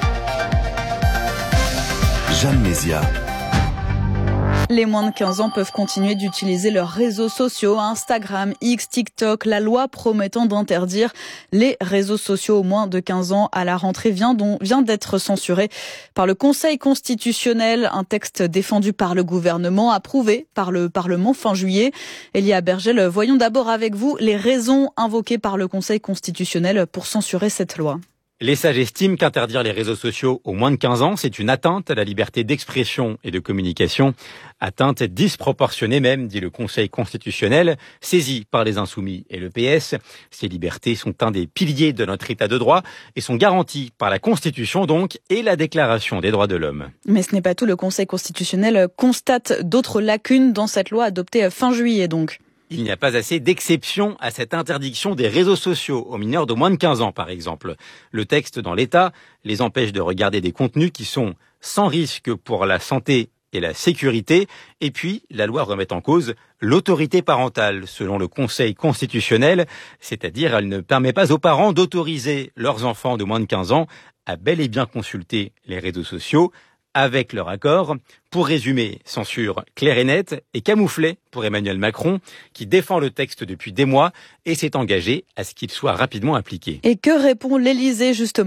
Jeanne Mézia.
Les moins de quinze ans peuvent continuer d'utiliser leurs réseaux sociaux, Instagram, X, TikTok. La loi promettant d'interdire les réseaux sociaux aux moins de quinze ans à la rentrée vient, dont, vient d'être censurée par le Conseil constitutionnel. Un texte défendu par le gouvernement, approuvé par le Parlement fin juillet. Elia Bergel, voyons d'abord avec vous les raisons invoquées par le Conseil constitutionnel pour censurer cette loi.
Les sages estiment qu'interdire les réseaux sociaux aux moins de quinze ans, c'est une atteinte à la liberté d'expression et de communication. Atteinte disproportionnée même, dit le Conseil constitutionnel, saisi par les Insoumis et le P S. Ces libertés sont un des piliers de notre État de droit et sont garanties par la Constitution donc et la Déclaration des droits de l'homme.
Mais ce n'est pas tout, le Conseil constitutionnel constate d'autres lacunes dans cette loi adoptée fin juillet donc.
Il n'y a pas assez d'exceptions à cette interdiction des réseaux sociaux aux mineurs de moins de quinze ans, par exemple. Le texte dans l'État les empêche de regarder des contenus qui sont sans risque pour la santé et la sécurité. Et puis, la loi remet en cause l'autorité parentale, selon le Conseil constitutionnel. C'est-à-dire, elle ne permet pas aux parents d'autoriser leurs enfants de moins de quinze ans à bel et bien consulter les réseaux sociaux avec leur accord. Pour résumer, censure claire et nette et camouflée pour Emmanuel Macron, qui défend le texte depuis des mois et s'est engagé à ce qu'il soit rapidement appliqué.
Et que répond l'Élysée justement, Élie ?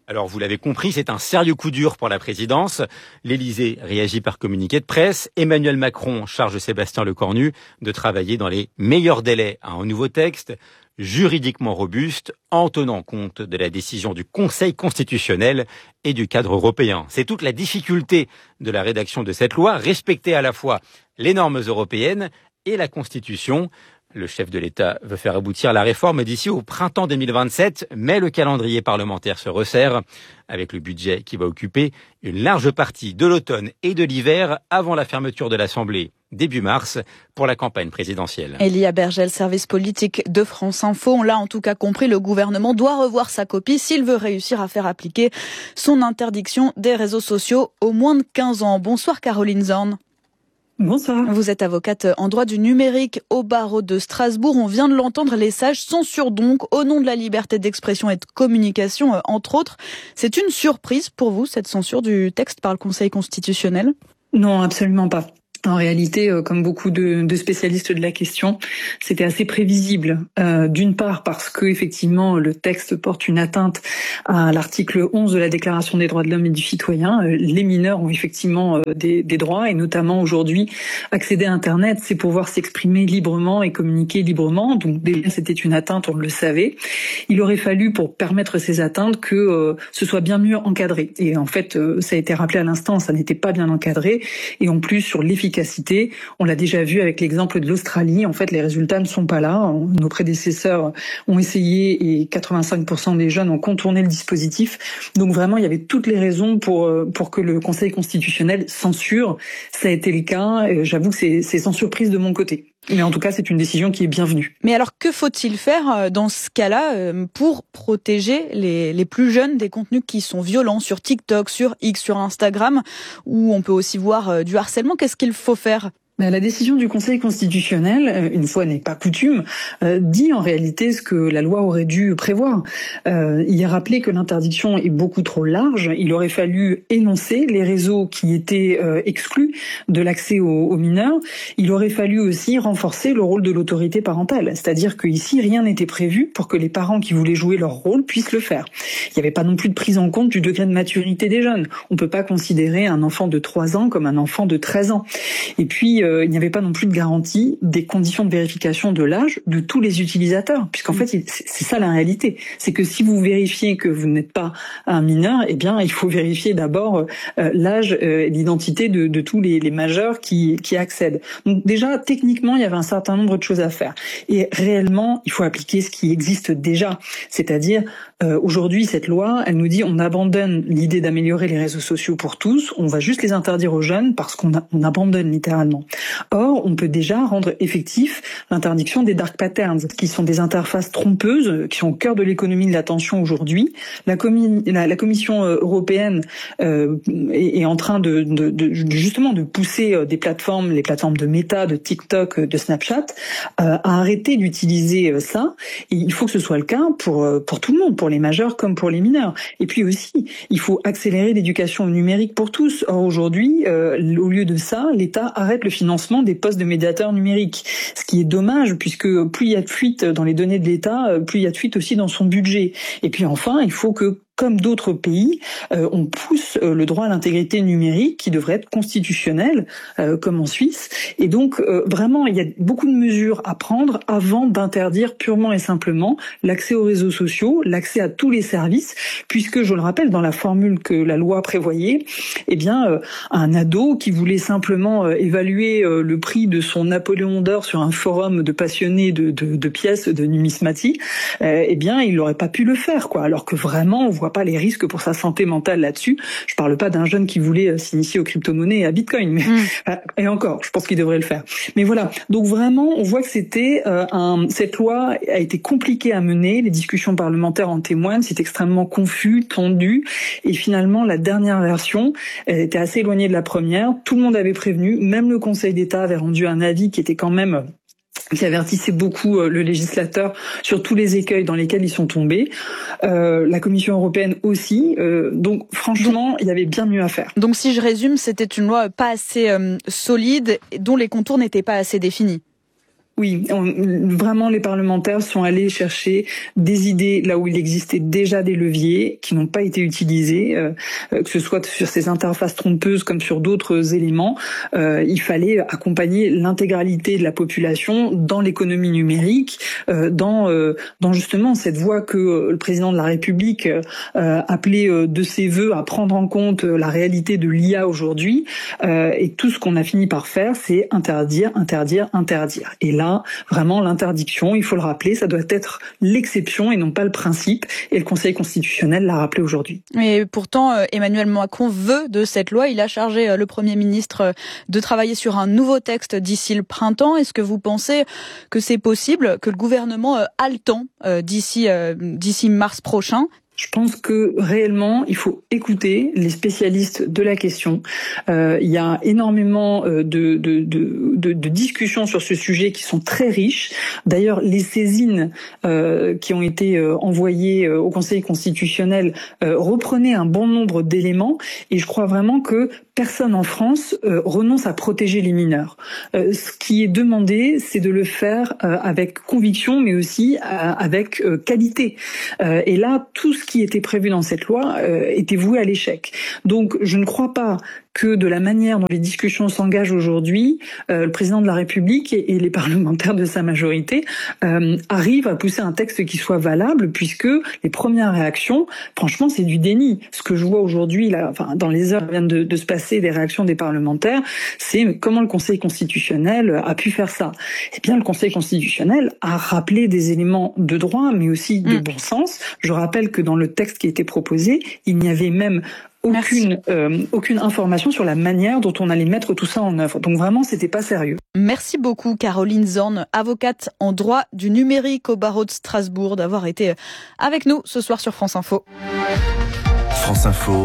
Alors vous l'avez compris, c'est un sérieux coup dur pour la présidence. L'Élysée réagit par communiqué de presse. Emmanuel Macron charge Sébastien Lecornu de travailler dans les meilleurs délais à un nouveau texte juridiquement robuste en tenant compte de la décision du Conseil constitutionnel et du cadre européen. C'est toute la difficulté de la rédaction de cette loi, respecter à la fois les normes européennes et la Constitution. Le chef de l'État veut faire aboutir la réforme d'ici au printemps deux mille vingt-sept, mais le calendrier parlementaire se resserre avec le budget qui va occuper une large partie de l'automne et de l'hiver avant la fermeture de l'Assemblée début mars pour la campagne présidentielle.
Elia Bergel, service politique de France Info. On l'a en tout cas compris, le gouvernement doit revoir sa copie s'il veut réussir à faire appliquer son interdiction des réseaux sociaux aux moins de quinze ans. Bonsoir Caroline Zorn.
Bonsoir.
Vous êtes avocate en droit du numérique au barreau de Strasbourg. On vient de l'entendre, les sages censurent donc au nom de la liberté d'expression et de communication, entre autres. C'est une surprise pour vous, cette censure du texte par le Conseil constitutionnel ?
Non, absolument pas. En réalité, euh, comme beaucoup de, de spécialistes de la question, c'était assez prévisible. Euh, d'une part parce que effectivement le texte porte une atteinte à l'article onze de la Déclaration des droits de l'homme et du citoyen. Euh, les mineurs ont effectivement euh, des, des droits et notamment aujourd'hui accéder à Internet, c'est pouvoir s'exprimer librement et communiquer librement. Donc déjà c'était une atteinte, on le savait. Il aurait fallu pour permettre ces atteintes que euh, ce soit bien mieux encadré. Et en fait, euh, ça a été rappelé à l'instant, ça n'était pas bien encadré. Et en plus sur l'efficacité, on l'a déjà vu avec l'exemple de l'Australie, en fait les résultats ne sont pas là. Nos prédécesseurs ont essayé et quatre-vingt-cinq pour cent des jeunes ont contourné le dispositif. Donc vraiment il y avait toutes les raisons pour pour que le Conseil constitutionnel censure. Ça a été le cas, j'avoue que c'est, c'est sans surprise de mon côté. Mais en tout cas, c'est une décision qui est bienvenue.
Mais alors, que faut-il faire dans ce cas-là pour protéger les, les plus jeunes des contenus qui sont violents sur TikTok, sur X, sur Instagram, où on peut aussi voir du harcèlement? Qu'est-ce qu'il faut faire?
La décision du Conseil constitutionnel, une fois n'est pas coutume, euh, dit en réalité ce que la loi aurait dû prévoir. Euh, il a rappelé que l'interdiction est beaucoup trop large. Il aurait fallu énoncer les réseaux qui étaient euh, exclus de l'accès aux, aux mineurs. Il aurait fallu aussi renforcer le rôle de l'autorité parentale. C'est-à-dire qu'ici, rien n'était prévu pour que les parents qui voulaient jouer leur rôle puissent le faire. Il n'y avait pas non plus de prise en compte du degré de maturité des jeunes. On ne peut pas considérer un enfant de trois ans comme un enfant de treize ans. Et puis, euh, il n'y avait pas non plus de garantie des conditions de vérification de l'âge de tous les utilisateurs, puisqu'en fait, c'est ça la réalité. C'est que si vous vérifiez que vous n'êtes pas un mineur, eh bien, il faut vérifier d'abord euh, l'âge et euh, l'identité de, de tous les, les majeurs qui, qui accèdent. Donc déjà, techniquement, il y avait un certain nombre de choses à faire. Et réellement, il faut appliquer ce qui existe déjà. C'est-à-dire, euh, aujourd'hui, cette loi, elle nous dit on abandonne l'idée d'améliorer les réseaux sociaux pour tous, on va juste les interdire aux jeunes parce qu'on a, on abandonne littéralement. Or, on peut déjà rendre effectif l'interdiction des dark patterns, qui sont des interfaces trompeuses, qui sont au cœur de l'économie de l'attention aujourd'hui. La, commi- la, la Commission européenne euh, est, est en train de, de, de justement de pousser des plateformes, les plateformes de Meta, de TikTok, de Snapchat, euh, à arrêter d'utiliser ça. Et il faut que ce soit le cas pour pour tout le monde, pour les majeurs comme pour les mineurs. Et puis aussi, il faut accélérer l'éducation numérique pour tous. Or aujourd'hui, euh, au lieu de ça, l'État arrête le financement des postes de médiateurs numériques. Ce qui est dommage, puisque plus il y a de fuite dans les données de l'État, plus il y a de fuite aussi dans son budget. Et puis enfin, il faut que comme d'autres pays, euh, on pousse euh, le droit à l'intégrité numérique qui devrait être constitutionnel, euh, comme en Suisse. Et donc, euh, vraiment, il y a beaucoup de mesures à prendre avant d'interdire purement et simplement l'accès aux réseaux sociaux, l'accès à tous les services, puisque, je le rappelle, dans la formule que la loi prévoyait, eh bien, euh, un ado qui voulait simplement euh, évaluer euh, le prix de son Napoléon d'or sur un forum de passionnés de, de, de pièces de numismatie, euh, eh bien, il n'aurait pas pu le faire, quoi. Alors que vraiment, on voit pas les risques pour sa santé mentale là-dessus. Je parle pas d'un jeune qui voulait s'initier aux crypto-monnaies et à Bitcoin, mais mmh. et encore, je pense qu'il devrait le faire. Mais voilà, donc vraiment, on voit que c'était euh, un, cette loi a été compliquée à mener. Les discussions parlementaires en témoignent. C'est extrêmement confus, tendu, et finalement, la dernière version elle était assez éloignée de la première. Tout le monde avait prévenu, même le Conseil d'État avait rendu un avis qui était quand même qui avertissait beaucoup le législateur sur tous les écueils dans lesquels ils sont tombés. Euh, la Commission européenne aussi. Euh, donc, franchement, il y avait bien mieux à faire.
Donc, si je résume, c'était une loi pas assez euh, solide, dont les contours n'étaient pas assez définis.
Oui, on, vraiment les parlementaires sont allés chercher des idées là où il existait déjà des leviers qui n'ont pas été utilisés, euh, que ce soit sur ces interfaces trompeuses comme sur d'autres éléments. Euh, il fallait accompagner l'intégralité de la population dans l'économie numérique, euh, dans, euh, dans justement cette voie que le président de la République euh, appelait euh, de ses voeux à prendre en compte la réalité de l'I A aujourd'hui. Euh, et tout ce qu'on a fini par faire, c'est interdire, interdire, interdire. Et là, vraiment, l'interdiction, il faut le rappeler, ça doit être l'exception et non pas le principe. Et le Conseil constitutionnel l'a rappelé aujourd'hui.
Et pourtant, Emmanuel Macron veut de cette loi. Il a chargé le Premier ministre de travailler sur un nouveau texte d'ici le printemps. Est-ce que vous pensez que c'est possible, que le gouvernement a le temps d'ici, d'ici mars prochain ?
Je pense que réellement, il faut écouter les spécialistes de la question. Euh, il y a énormément de, de, de, de, de discussions sur ce sujet qui sont très riches. D'ailleurs, les saisines euh, qui ont été envoyées au Conseil constitutionnel euh, reprenaient un bon nombre d'éléments. Et je crois vraiment que personne en France euh, renonce à protéger les mineurs. Euh, ce qui est demandé, c'est de le faire euh, avec conviction, mais aussi euh, avec euh, qualité. Euh, et là, tout ce qui était prévu dans cette loi euh, était voué à l'échec. Donc, je ne crois pas que de la manière dont les discussions s'engagent aujourd'hui, euh, le président de la République et, et les parlementaires de sa majorité euh, arrivent à pousser un texte qui soit valable, puisque les premières réactions, franchement, c'est du déni. Ce que je vois aujourd'hui, là, enfin, dans les heures qui viennent de, de se passer, des réactions des parlementaires, c'est comment le Conseil constitutionnel a pu faire ça. Eh bien, le Conseil constitutionnel a rappelé des éléments de droit, mais aussi de mmh. bon sens. Je rappelle que dans le texte qui a été proposé, il n'y avait même aucune euh, aucune information sur la manière dont on allait mettre tout ça en œuvre. Donc vraiment, c'était pas sérieux.
Merci beaucoup Caroline Zorn, avocate en droit du numérique au barreau de Strasbourg, d'avoir été avec nous ce soir sur France Info.
France Info,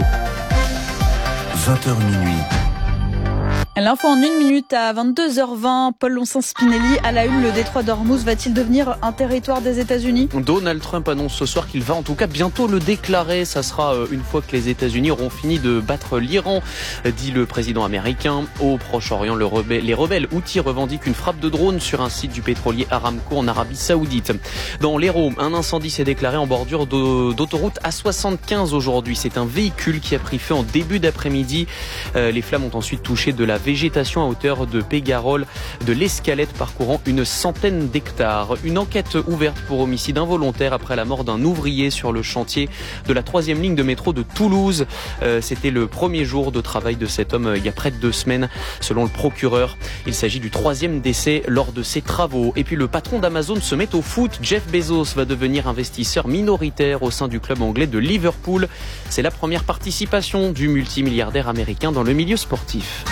vingt heures minuit.
L'info en une minute à vingt-deux heures vingt. Paul Loncin-Spinelli, à la une, le détroit d'Ormuz va-t-il devenir un territoire des États-Unis ?
Donald Trump annonce ce soir qu'il va en tout cas bientôt le déclarer. Ça sera une fois que les États-Unis auront fini de battre l'Iran, dit le président américain. Au Proche-Orient, le rebelle, les rebelles houthis revendiquent une frappe de drone sur un site du pétrolier Aramco en Arabie Saoudite. Dans l'Hérault, un incendie s'est déclaré en bordure d'autoroute A soixante-quinze aujourd'hui. C'est un véhicule qui a pris feu en début d'après-midi. Les flammes ont ensuite touché de la végétation à hauteur de Pégarol, de l'Escalette parcourant une centaine d'hectares. Une enquête ouverte pour homicide involontaire après la mort d'un ouvrier sur le chantier de la troisième ligne de métro de Toulouse. Euh, c'était le premier jour de travail de cet homme euh, il y a près de deux semaines, selon le procureur. Il s'agit du troisième décès lors de ces travaux. Et puis le patron d'Amazon se met au foot. Jeff Bezos va devenir investisseur minoritaire au sein du club anglais de Liverpool. C'est la première participation du multimilliardaire américain dans le milieu sportif.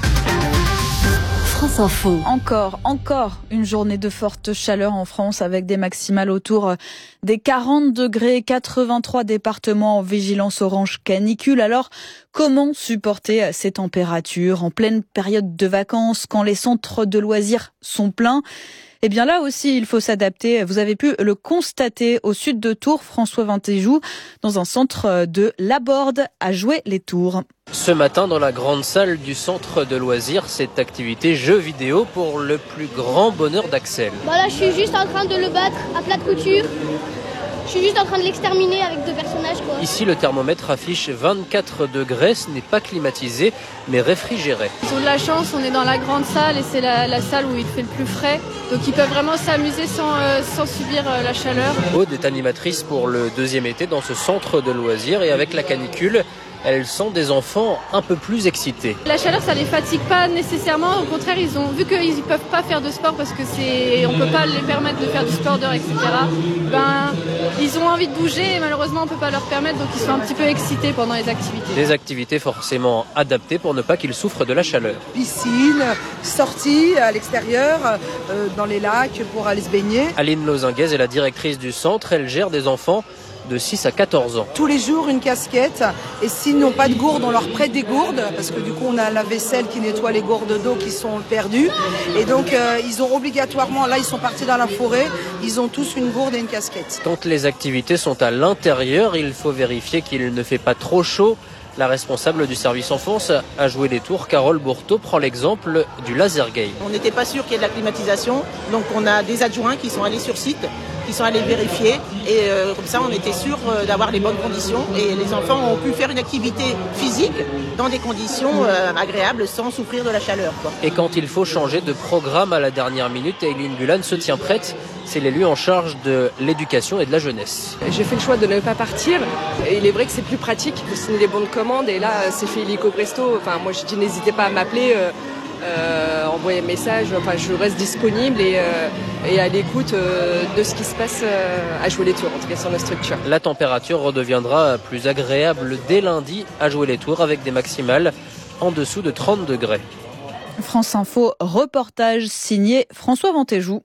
France Info.
Encore, encore une journée de forte chaleur en France avec des maximales autour des quarante degrés, quatre-vingt-trois départements en vigilance orange canicule. Alors, comment supporter ces températures en pleine période de vacances quand les centres de loisirs sont pleins ? Eh bien là aussi, il faut s'adapter. Vous avez pu le constater au sud de Tours. François Vintéjou, dans un centre de Laborde, a joué les tours.
Ce matin, dans la grande salle du centre de loisirs, cette activité jeux vidéo pour le plus grand bonheur d'Axel.
Voilà, je suis juste en train de le battre à plat de couture. Je suis juste en train de l'exterminer avec deux personnages, quoi.
Ici, le thermomètre affiche vingt-quatre degrés. Ce n'est pas climatisé, mais réfrigéré.
Ils ont de la chance, on est dans la grande salle et c'est la, la salle où il fait le plus frais. Donc ils peuvent vraiment s'amuser sans, euh, sans subir euh, la chaleur.
Aude est animatrice pour le deuxième été dans ce centre de loisirs et avec la canicule, elles sont des enfants un peu plus excités.
La chaleur, ça les fatigue pas nécessairement. Au contraire, ils ont vu qu'ils ne peuvent pas faire de sport parce que c'est, on peut pas les permettre de faire du sport dehors, et cetera. Ben, ils ont envie de bouger et malheureusement, on peut pas leur permettre. Donc, ils sont un petit peu excités pendant les activités.
Des activités forcément adaptées pour ne pas qu'ils souffrent de la chaleur.
Piscine, sortie à l'extérieur, euh, dans les lacs pour aller se baigner.
Aline Lozinguez est la directrice du centre. Elle gère des enfants de six à quatorze ans.
Tous les jours, une casquette. Et s'ils n'ont pas de gourde, on leur prête des gourdes. Parce que du coup, on a la vaisselle qui nettoie les gourdes d'eau qui sont perdues. Et donc, euh, ils ont obligatoirement, là, ils sont partis dans la forêt. Ils ont tous une gourde et une casquette.
Quand les activités sont à l'intérieur, il faut vérifier qu'il ne fait pas trop chaud. La responsable du service enfance a joué les tours, Carole Bourteau, prend l'exemple du laser game.
On n'était pas sûr qu'il y ait de la climatisation, donc on a des adjoints qui sont allés sur site, qui sont allés vérifier, et euh, comme ça on était sûr euh, d'avoir les bonnes conditions, et les enfants ont pu faire une activité physique dans des conditions euh, agréables sans souffrir de la chaleur, quoi.
Et quand il faut changer de programme à la dernière minute, Eileen Bulan se tient prête. C'est l'élu en charge de l'éducation et de la jeunesse.
J'ai fait le choix de ne pas partir. Et il est vrai que c'est plus pratique de signer les bons de commande. Et là, c'est fait illico presto. Enfin, moi, je dis n'hésitez pas à m'appeler, euh, euh, envoyer un message. Enfin, je reste disponible et, euh, et à l'écoute euh, de ce qui se passe euh, à Jouer les Tours, en tout cas sur notre structure.
La température redeviendra plus agréable dès lundi à Jouer les Tours avec des maximales en dessous de trente degrés.
France Info, reportage signé François Ventéjou.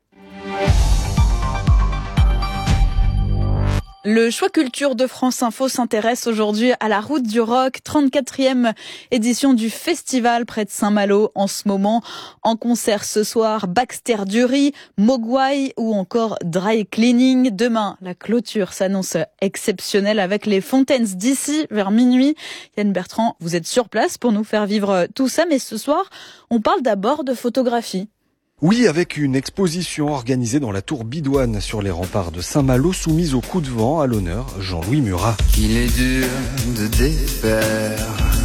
Le choix culture de France Info s'intéresse aujourd'hui à la Route du Rock, trente-quatrième édition du festival près de Saint-Malo. En ce moment, en concert ce soir, Baxter Dury, Mogwai ou encore Dry Cleaning. Demain, la clôture s'annonce exceptionnelle avec les Fontaines d'ici vers minuit. Yann Bertrand, vous êtes sur place pour nous faire vivre tout ça, mais ce soir, on parle d'abord de photographie.
Oui, avec une exposition organisée dans la tour Bidoine sur les remparts de Saint-Malo, soumise au coup de vent, à l'honneur Jean-Louis Murat.
Il est dur de défaire,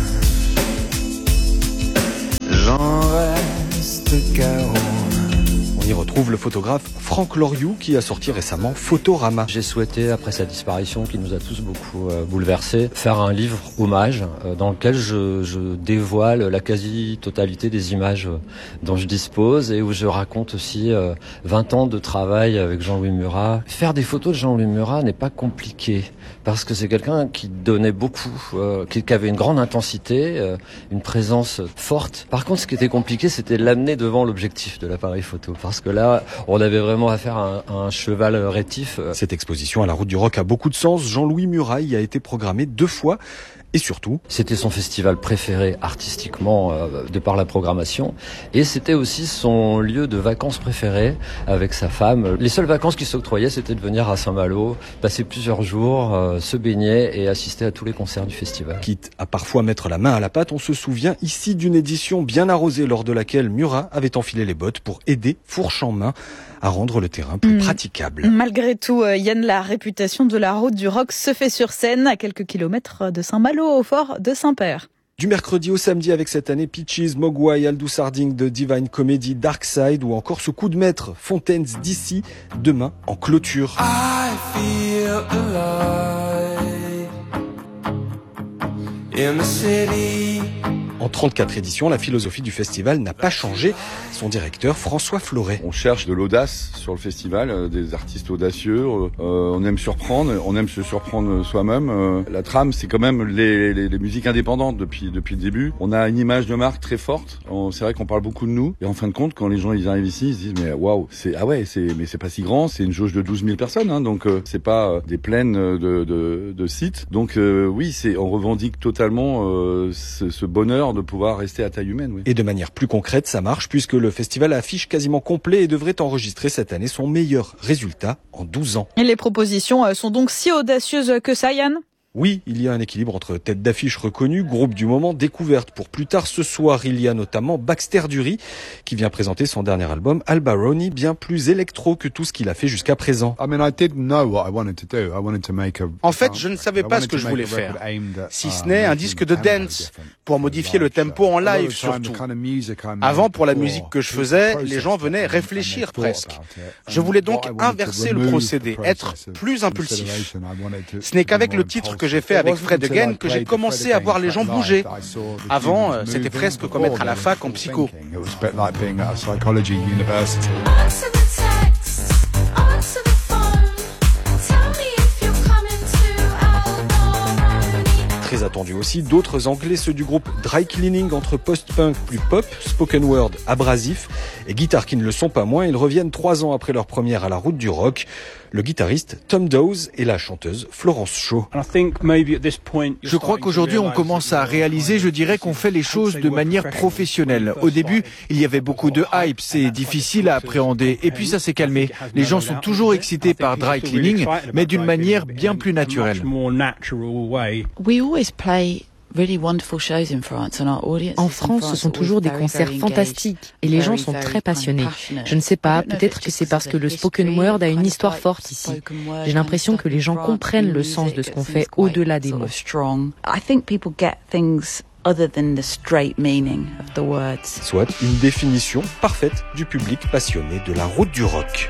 j'en reste carreau.
On y retrouve le photographe Franck Loriou qui a sorti récemment Photorama.
J'ai souhaité, après sa disparition qui nous a tous beaucoup euh, bouleversés, faire un livre hommage euh, dans lequel je, je dévoile la quasi-totalité des images euh, dont je dispose et où je raconte aussi euh, vingt ans de travail avec Jean-Louis Murat. Faire des photos de Jean-Louis Murat n'est pas compliqué parce que c'est quelqu'un qui donnait beaucoup, euh, qui, qui avait une grande intensité, euh, une présence forte. Par contre, ce qui était compliqué, c'était de l'amener devant l'objectif de l'appareil photo. Parce que là, on avait vraiment affaire à un, à un cheval rétif.
Cette exposition à la Route du Rock a beaucoup de sens. Jean-Louis Murat y a été programmé deux fois. Et surtout,
c'était son festival préféré artistiquement euh, de par la programmation. Et c'était aussi son lieu de vacances préféré avec sa femme. Les seules vacances qu'il s'octroyait, c'était de venir à Saint-Malo, passer plusieurs jours, euh, se baigner et assister à tous les concerts du festival.
Quitte à parfois mettre la main à la pâte, on se souvient ici d'une édition bien arrosée lors de laquelle Murat avait enfilé les bottes pour aider, fourche en main, à rendre le terrain plus mmh. praticable.
Malgré tout, Yann, la réputation de la Route du Rock se fait sur scène à quelques kilomètres de Saint-Malo, au fort de Saint-Père.
Du mercredi au samedi avec cette année Peaches, Mogwai, Aldous Harding de Divine Comedy, Dark Side ou encore ce coup de maître Fontaines d'ici, demain en clôture.
I feel alive in the city.
En trente-quatre éditions, la philosophie du festival n'a pas changé. Son directeur, François Floret.
On cherche de l'audace sur le festival, euh, des artistes audacieux. Euh, on aime surprendre, on aime se surprendre soi-même. Euh, la trame, c'est quand même les, les, les musiques indépendantes depuis depuis le début. On a une image de marque très forte. On, c'est vrai qu'on parle beaucoup de nous. Et en fin de compte, quand les gens ils arrivent ici, ils se disent mais waouh, c'est ah ouais, c'est mais c'est pas si grand. C'est une jauge de douze mille personnes, hein, donc euh, c'est pas euh, des plaines de de, de sites. Donc euh, oui, c'est on revendique totalement euh, ce, ce bonheur de pouvoir rester à taille humaine. Oui.
Et de manière plus concrète, ça marche puisque le festival affiche quasiment complet et devrait enregistrer cette année son meilleur résultat en douze ans.
Et les propositions sont donc si audacieuses que ça, Yann ?
Oui, il y a un équilibre entre tête d'affiche reconnue, groupe du moment, découverte pour plus tard ce soir. Il y a notamment Baxter Dury qui vient présenter son dernier album Albaroni, bien plus électro que tout ce qu'il a fait jusqu'à présent.
En fait, je ne savais pas ce que je voulais faire, si ce n'est un disque de dance pour modifier le tempo en live surtout. Avant, pour la musique que je faisais, les gens venaient réfléchir presque. Je voulais donc inverser le procédé, être plus impulsif. Ce n'est qu'avec le titre que j'ai fait avec Fred Again que j'ai commencé à voir les gens bouger. Avant, c'était presque comme être à la fac en psycho.
Très attendu aussi, d'autres anglais, ceux du groupe Dry Cleaning, entre post-punk plus pop, spoken word abrasif et guitares qui ne le sont pas moins. Ils reviennent trois ans après leur première à la Route du Rock. Le guitariste Tom Dawes et la chanteuse Florence Shaw.
Je crois qu'aujourd'hui on commence à réaliser, je dirais qu'on fait les choses de manière professionnelle. Au début, il y avait beaucoup de hype, c'est difficile à appréhender. Et puis ça s'est calmé. Les gens sont toujours excités par Dry Cleaning, mais d'une manière bien plus naturelle.
We always play
En France, ce sont toujours des concerts fantastiques et les gens sont très passionnés. Je ne sais pas, peut-être que c'est parce que le spoken word a une histoire forte ici. J'ai l'impression que les gens comprennent le sens de ce qu'on fait au-delà des mots.
Soit une définition parfaite du public passionné de la route du rock.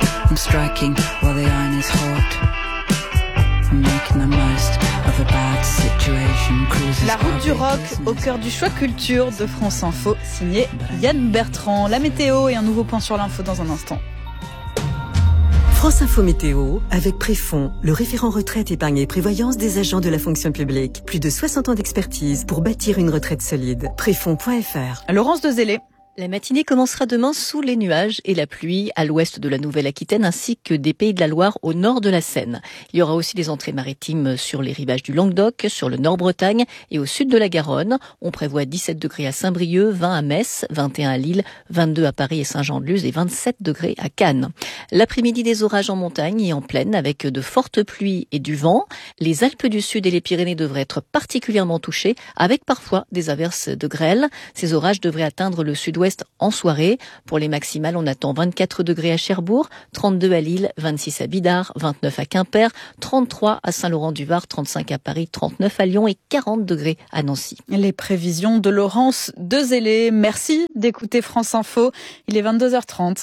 La route du rock au cœur du choix culture de France Info, signé Yann Bertrand. La météo et un nouveau point sur l'info dans un instant.
France Info Météo, avec Préfond, le référent retraite, épargne et prévoyance des agents de la fonction publique. Plus de soixante ans d'expertise pour bâtir une retraite solide. Préfond point F R.
Laurence Dezellé.
La matinée commencera demain sous les nuages et la pluie à l'ouest de la Nouvelle-Aquitaine ainsi que des Pays de la Loire au nord de la Seine. Il y aura aussi des entrées maritimes sur les rivages du Languedoc, sur le Nord-Bretagne et au sud de la Garonne. On prévoit dix-sept degrés à Saint-Brieuc, vingt à Metz, vingt et un à Lille, vingt-deux à Paris et Saint-Jean-de-Luz et vingt-sept degrés à Cannes. L'après-midi, des orages en montagne et en plaine avec de fortes pluies et du vent. Les Alpes du Sud et les Pyrénées devraient être particulièrement touchées avec parfois des averses de grêle. Ces orages devraient atteindre le sud-ouest en soirée. Pour les maximales, on attend vingt-quatre degrés à Cherbourg, trente-deux à Lille, vingt-six à Bidart, vingt-neuf à Quimper, trente-trois à Saint-Laurent-du-Var, trente-cinq à Paris, trente-neuf à Lyon et quarante degrés à Nancy.
Les prévisions de Laurence Dezellé. Merci d'écouter France Info. Il est vingt-deux heures trente.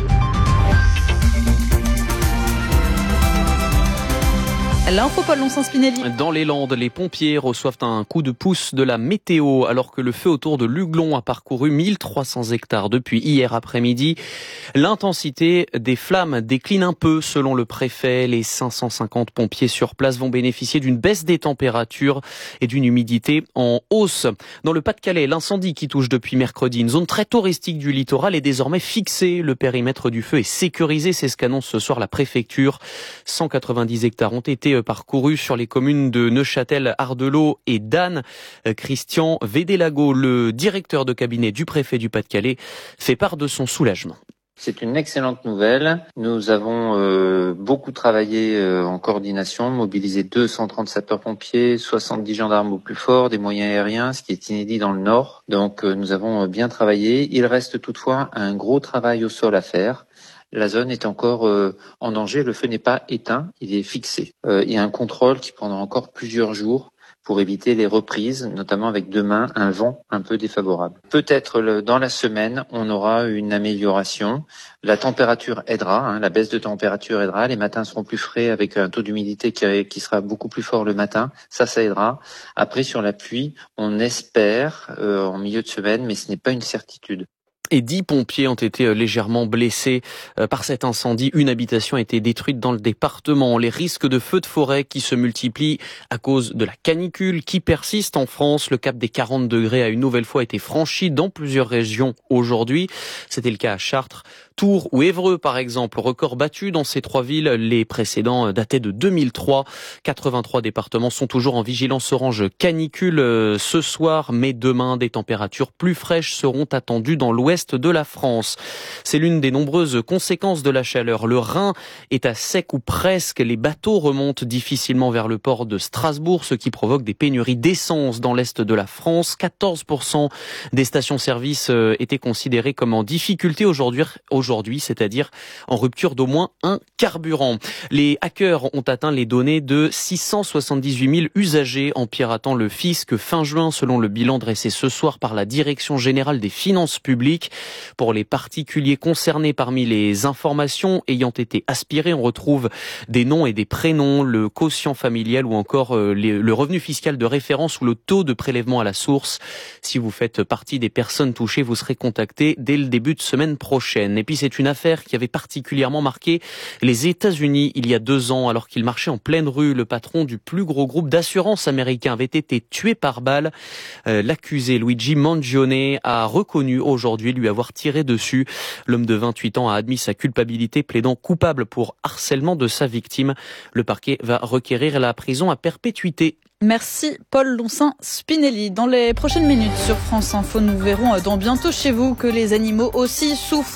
L'info Paul Lonsin-Spinelli.
Dans les Landes, les pompiers reçoivent un coup de pouce de la météo alors que le feu autour de Luglon a parcouru mille trois cents hectares depuis hier après-midi. L'intensité des flammes décline un peu selon le préfet. Les cinq cent cinquante pompiers sur place vont bénéficier d'une baisse des températures et d'une humidité en hausse. Dans le Pas-de-Calais, l'incendie qui touche depuis mercredi une zone très touristique du littoral est désormais fixée. Le périmètre du feu est sécurisé, c'est ce qu'annonce ce soir la préfecture. cent quatre-vingt-dix hectares ont été parcouru sur les communes de Neuchâtel, Ardelot et d'Anne. Christian Védélago, le directeur de cabinet du préfet du Pas-de-Calais, fait part de son soulagement.
C'est une excellente nouvelle. Nous avons euh, beaucoup travaillé euh, en coordination, mobilisé deux cent trente sapeurs-pompiers, soixante-dix gendarmes au plus fort, des moyens aériens, ce qui est inédit dans le Nord. Donc euh, nous avons bien travaillé. Il reste toutefois un gros travail au sol à faire. La zone est encore euh, en danger, le feu n'est pas éteint, il est fixé. Euh, il y a un contrôle qui prendra encore plusieurs jours pour éviter les reprises, notamment avec demain un vent un peu défavorable. Peut-être le, dans la semaine, on aura une amélioration. La température aidera, hein, la baisse de température aidera. Les matins seront plus frais avec un taux d'humidité qui, qui sera beaucoup plus fort le matin. Ça, ça aidera. Après, sur la pluie, on espère euh, en milieu de semaine, mais ce n'est pas une certitude.
Et dix pompiers ont été légèrement blessés par cet incendie. Une habitation a été détruite dans le département. Les risques de feux de forêt qui se multiplient à cause de la canicule qui persiste en France. Le cap des quarante degrés a une nouvelle fois été franchi dans plusieurs régions aujourd'hui. C'était le cas à Chartres, Tours ou Évreux par exemple. Record battu dans ces trois villes. Les précédents dataient de deux mille trois. quatre-vingt-trois départements sont toujours en vigilance orange canicule ce soir. Mais demain, des températures plus fraîches seront attendues dans l'ouest de la France. C'est l'une des nombreuses conséquences de la chaleur. Le Rhin est à sec ou presque. Les bateaux remontent difficilement vers le port de Strasbourg, ce qui provoque des pénuries d'essence dans l'est de la France. quatorze pour cent des stations-service étaient considérées comme en difficulté aujourd'hui, aujourd'hui, c'est-à-dire en rupture d'au moins un carburant. Les hackers ont atteint les données de six cent soixante-dix-huit mille usagers en piratant le fisc fin juin, selon le bilan dressé ce soir par la Direction générale des finances publiques. Pour les particuliers concernés, parmi les informations ayant été aspirées, on retrouve des noms et des prénoms, le quotient familial ou encore le revenu fiscal de référence ou le taux de prélèvement à la source. Si vous faites partie des personnes touchées, vous serez contacté dès le début de semaine prochaine. Et puis c'est une affaire qui avait particulièrement marqué les États-Unis il y a deux ans, alors qu'il marchait en pleine rue. Le patron du plus gros groupe d'assurance américain avait été tué par balle. Euh, l'accusé Luigi Mangione a reconnu aujourd'hui lui avoir tiré dessus. L'homme de vingt-huit ans a admis sa culpabilité, plaidant coupable pour harcèlement de sa victime. Le parquet va requérir la prison à perpétuité.
Merci Paul Lonsin-Spinelli. Dans les prochaines minutes sur France Info, nous verrons dans Bientôt chez vous que les animaux aussi souffrent de la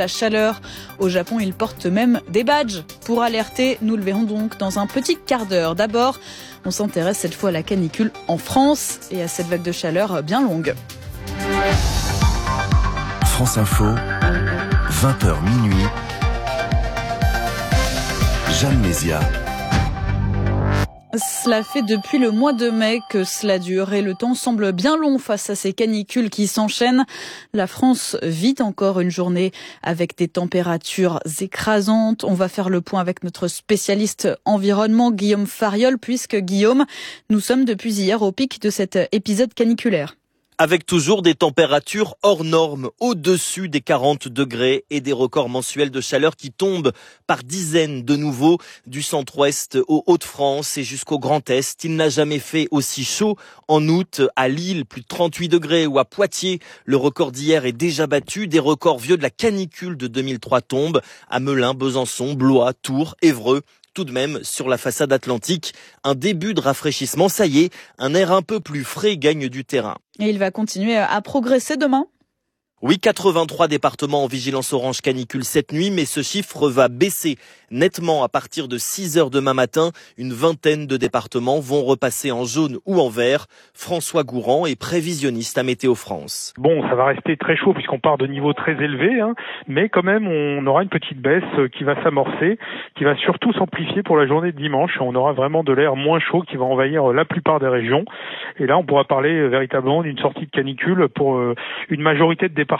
la chaleur. Au Japon, ils portent même des badges pour alerter. Nous le verrons donc dans un petit quart d'heure. D'abord, on s'intéresse cette fois à la canicule en France et à cette vague de chaleur bien longue.
France Info, vingt heures minuit. Jeanne Mézia.
Cela fait depuis le mois de mai que cela dure et le temps semble bien long face à ces canicules qui s'enchaînent. La France vit encore une journée avec des températures écrasantes. On va faire le point avec notre spécialiste environnement Guillaume Fariol, puisque Guillaume, nous sommes depuis hier au pic de cet épisode caniculaire.
Avec toujours des températures hors normes, au-dessus des quarante degrés et des records mensuels de chaleur qui tombent par dizaines de nouveau du centre-ouest aux Hauts-de-France et jusqu'au Grand Est. Il n'a jamais fait aussi chaud en août à Lille, plus de trente-huit degrés, ou à Poitiers. Le record d'hier est déjà battu. Des records vieux de la canicule de deux mille trois tombent à Melun, Besançon, Blois, Tours, Évreux. Tout de même, sur la façade atlantique, un début de rafraîchissement. Ça y est, un air un peu plus frais gagne du terrain.
Et il va continuer à progresser demain ?
Oui, quatre-vingt-trois départements en vigilance orange canicule cette nuit, mais ce chiffre va baisser nettement à partir de six heures demain matin. Une vingtaine de départements vont repasser en jaune ou en vert. François Gourand est prévisionniste à Météo France.
Bon, ça va rester très chaud puisqu'on part de niveaux très élevés, hein, mais quand même on aura une petite baisse qui va s'amorcer, qui va surtout s'amplifier pour la journée de dimanche. On aura vraiment de l'air moins chaud qui va envahir la plupart des régions. Et là, on pourra parler véritablement d'une sortie de canicule pour une majorité de départements.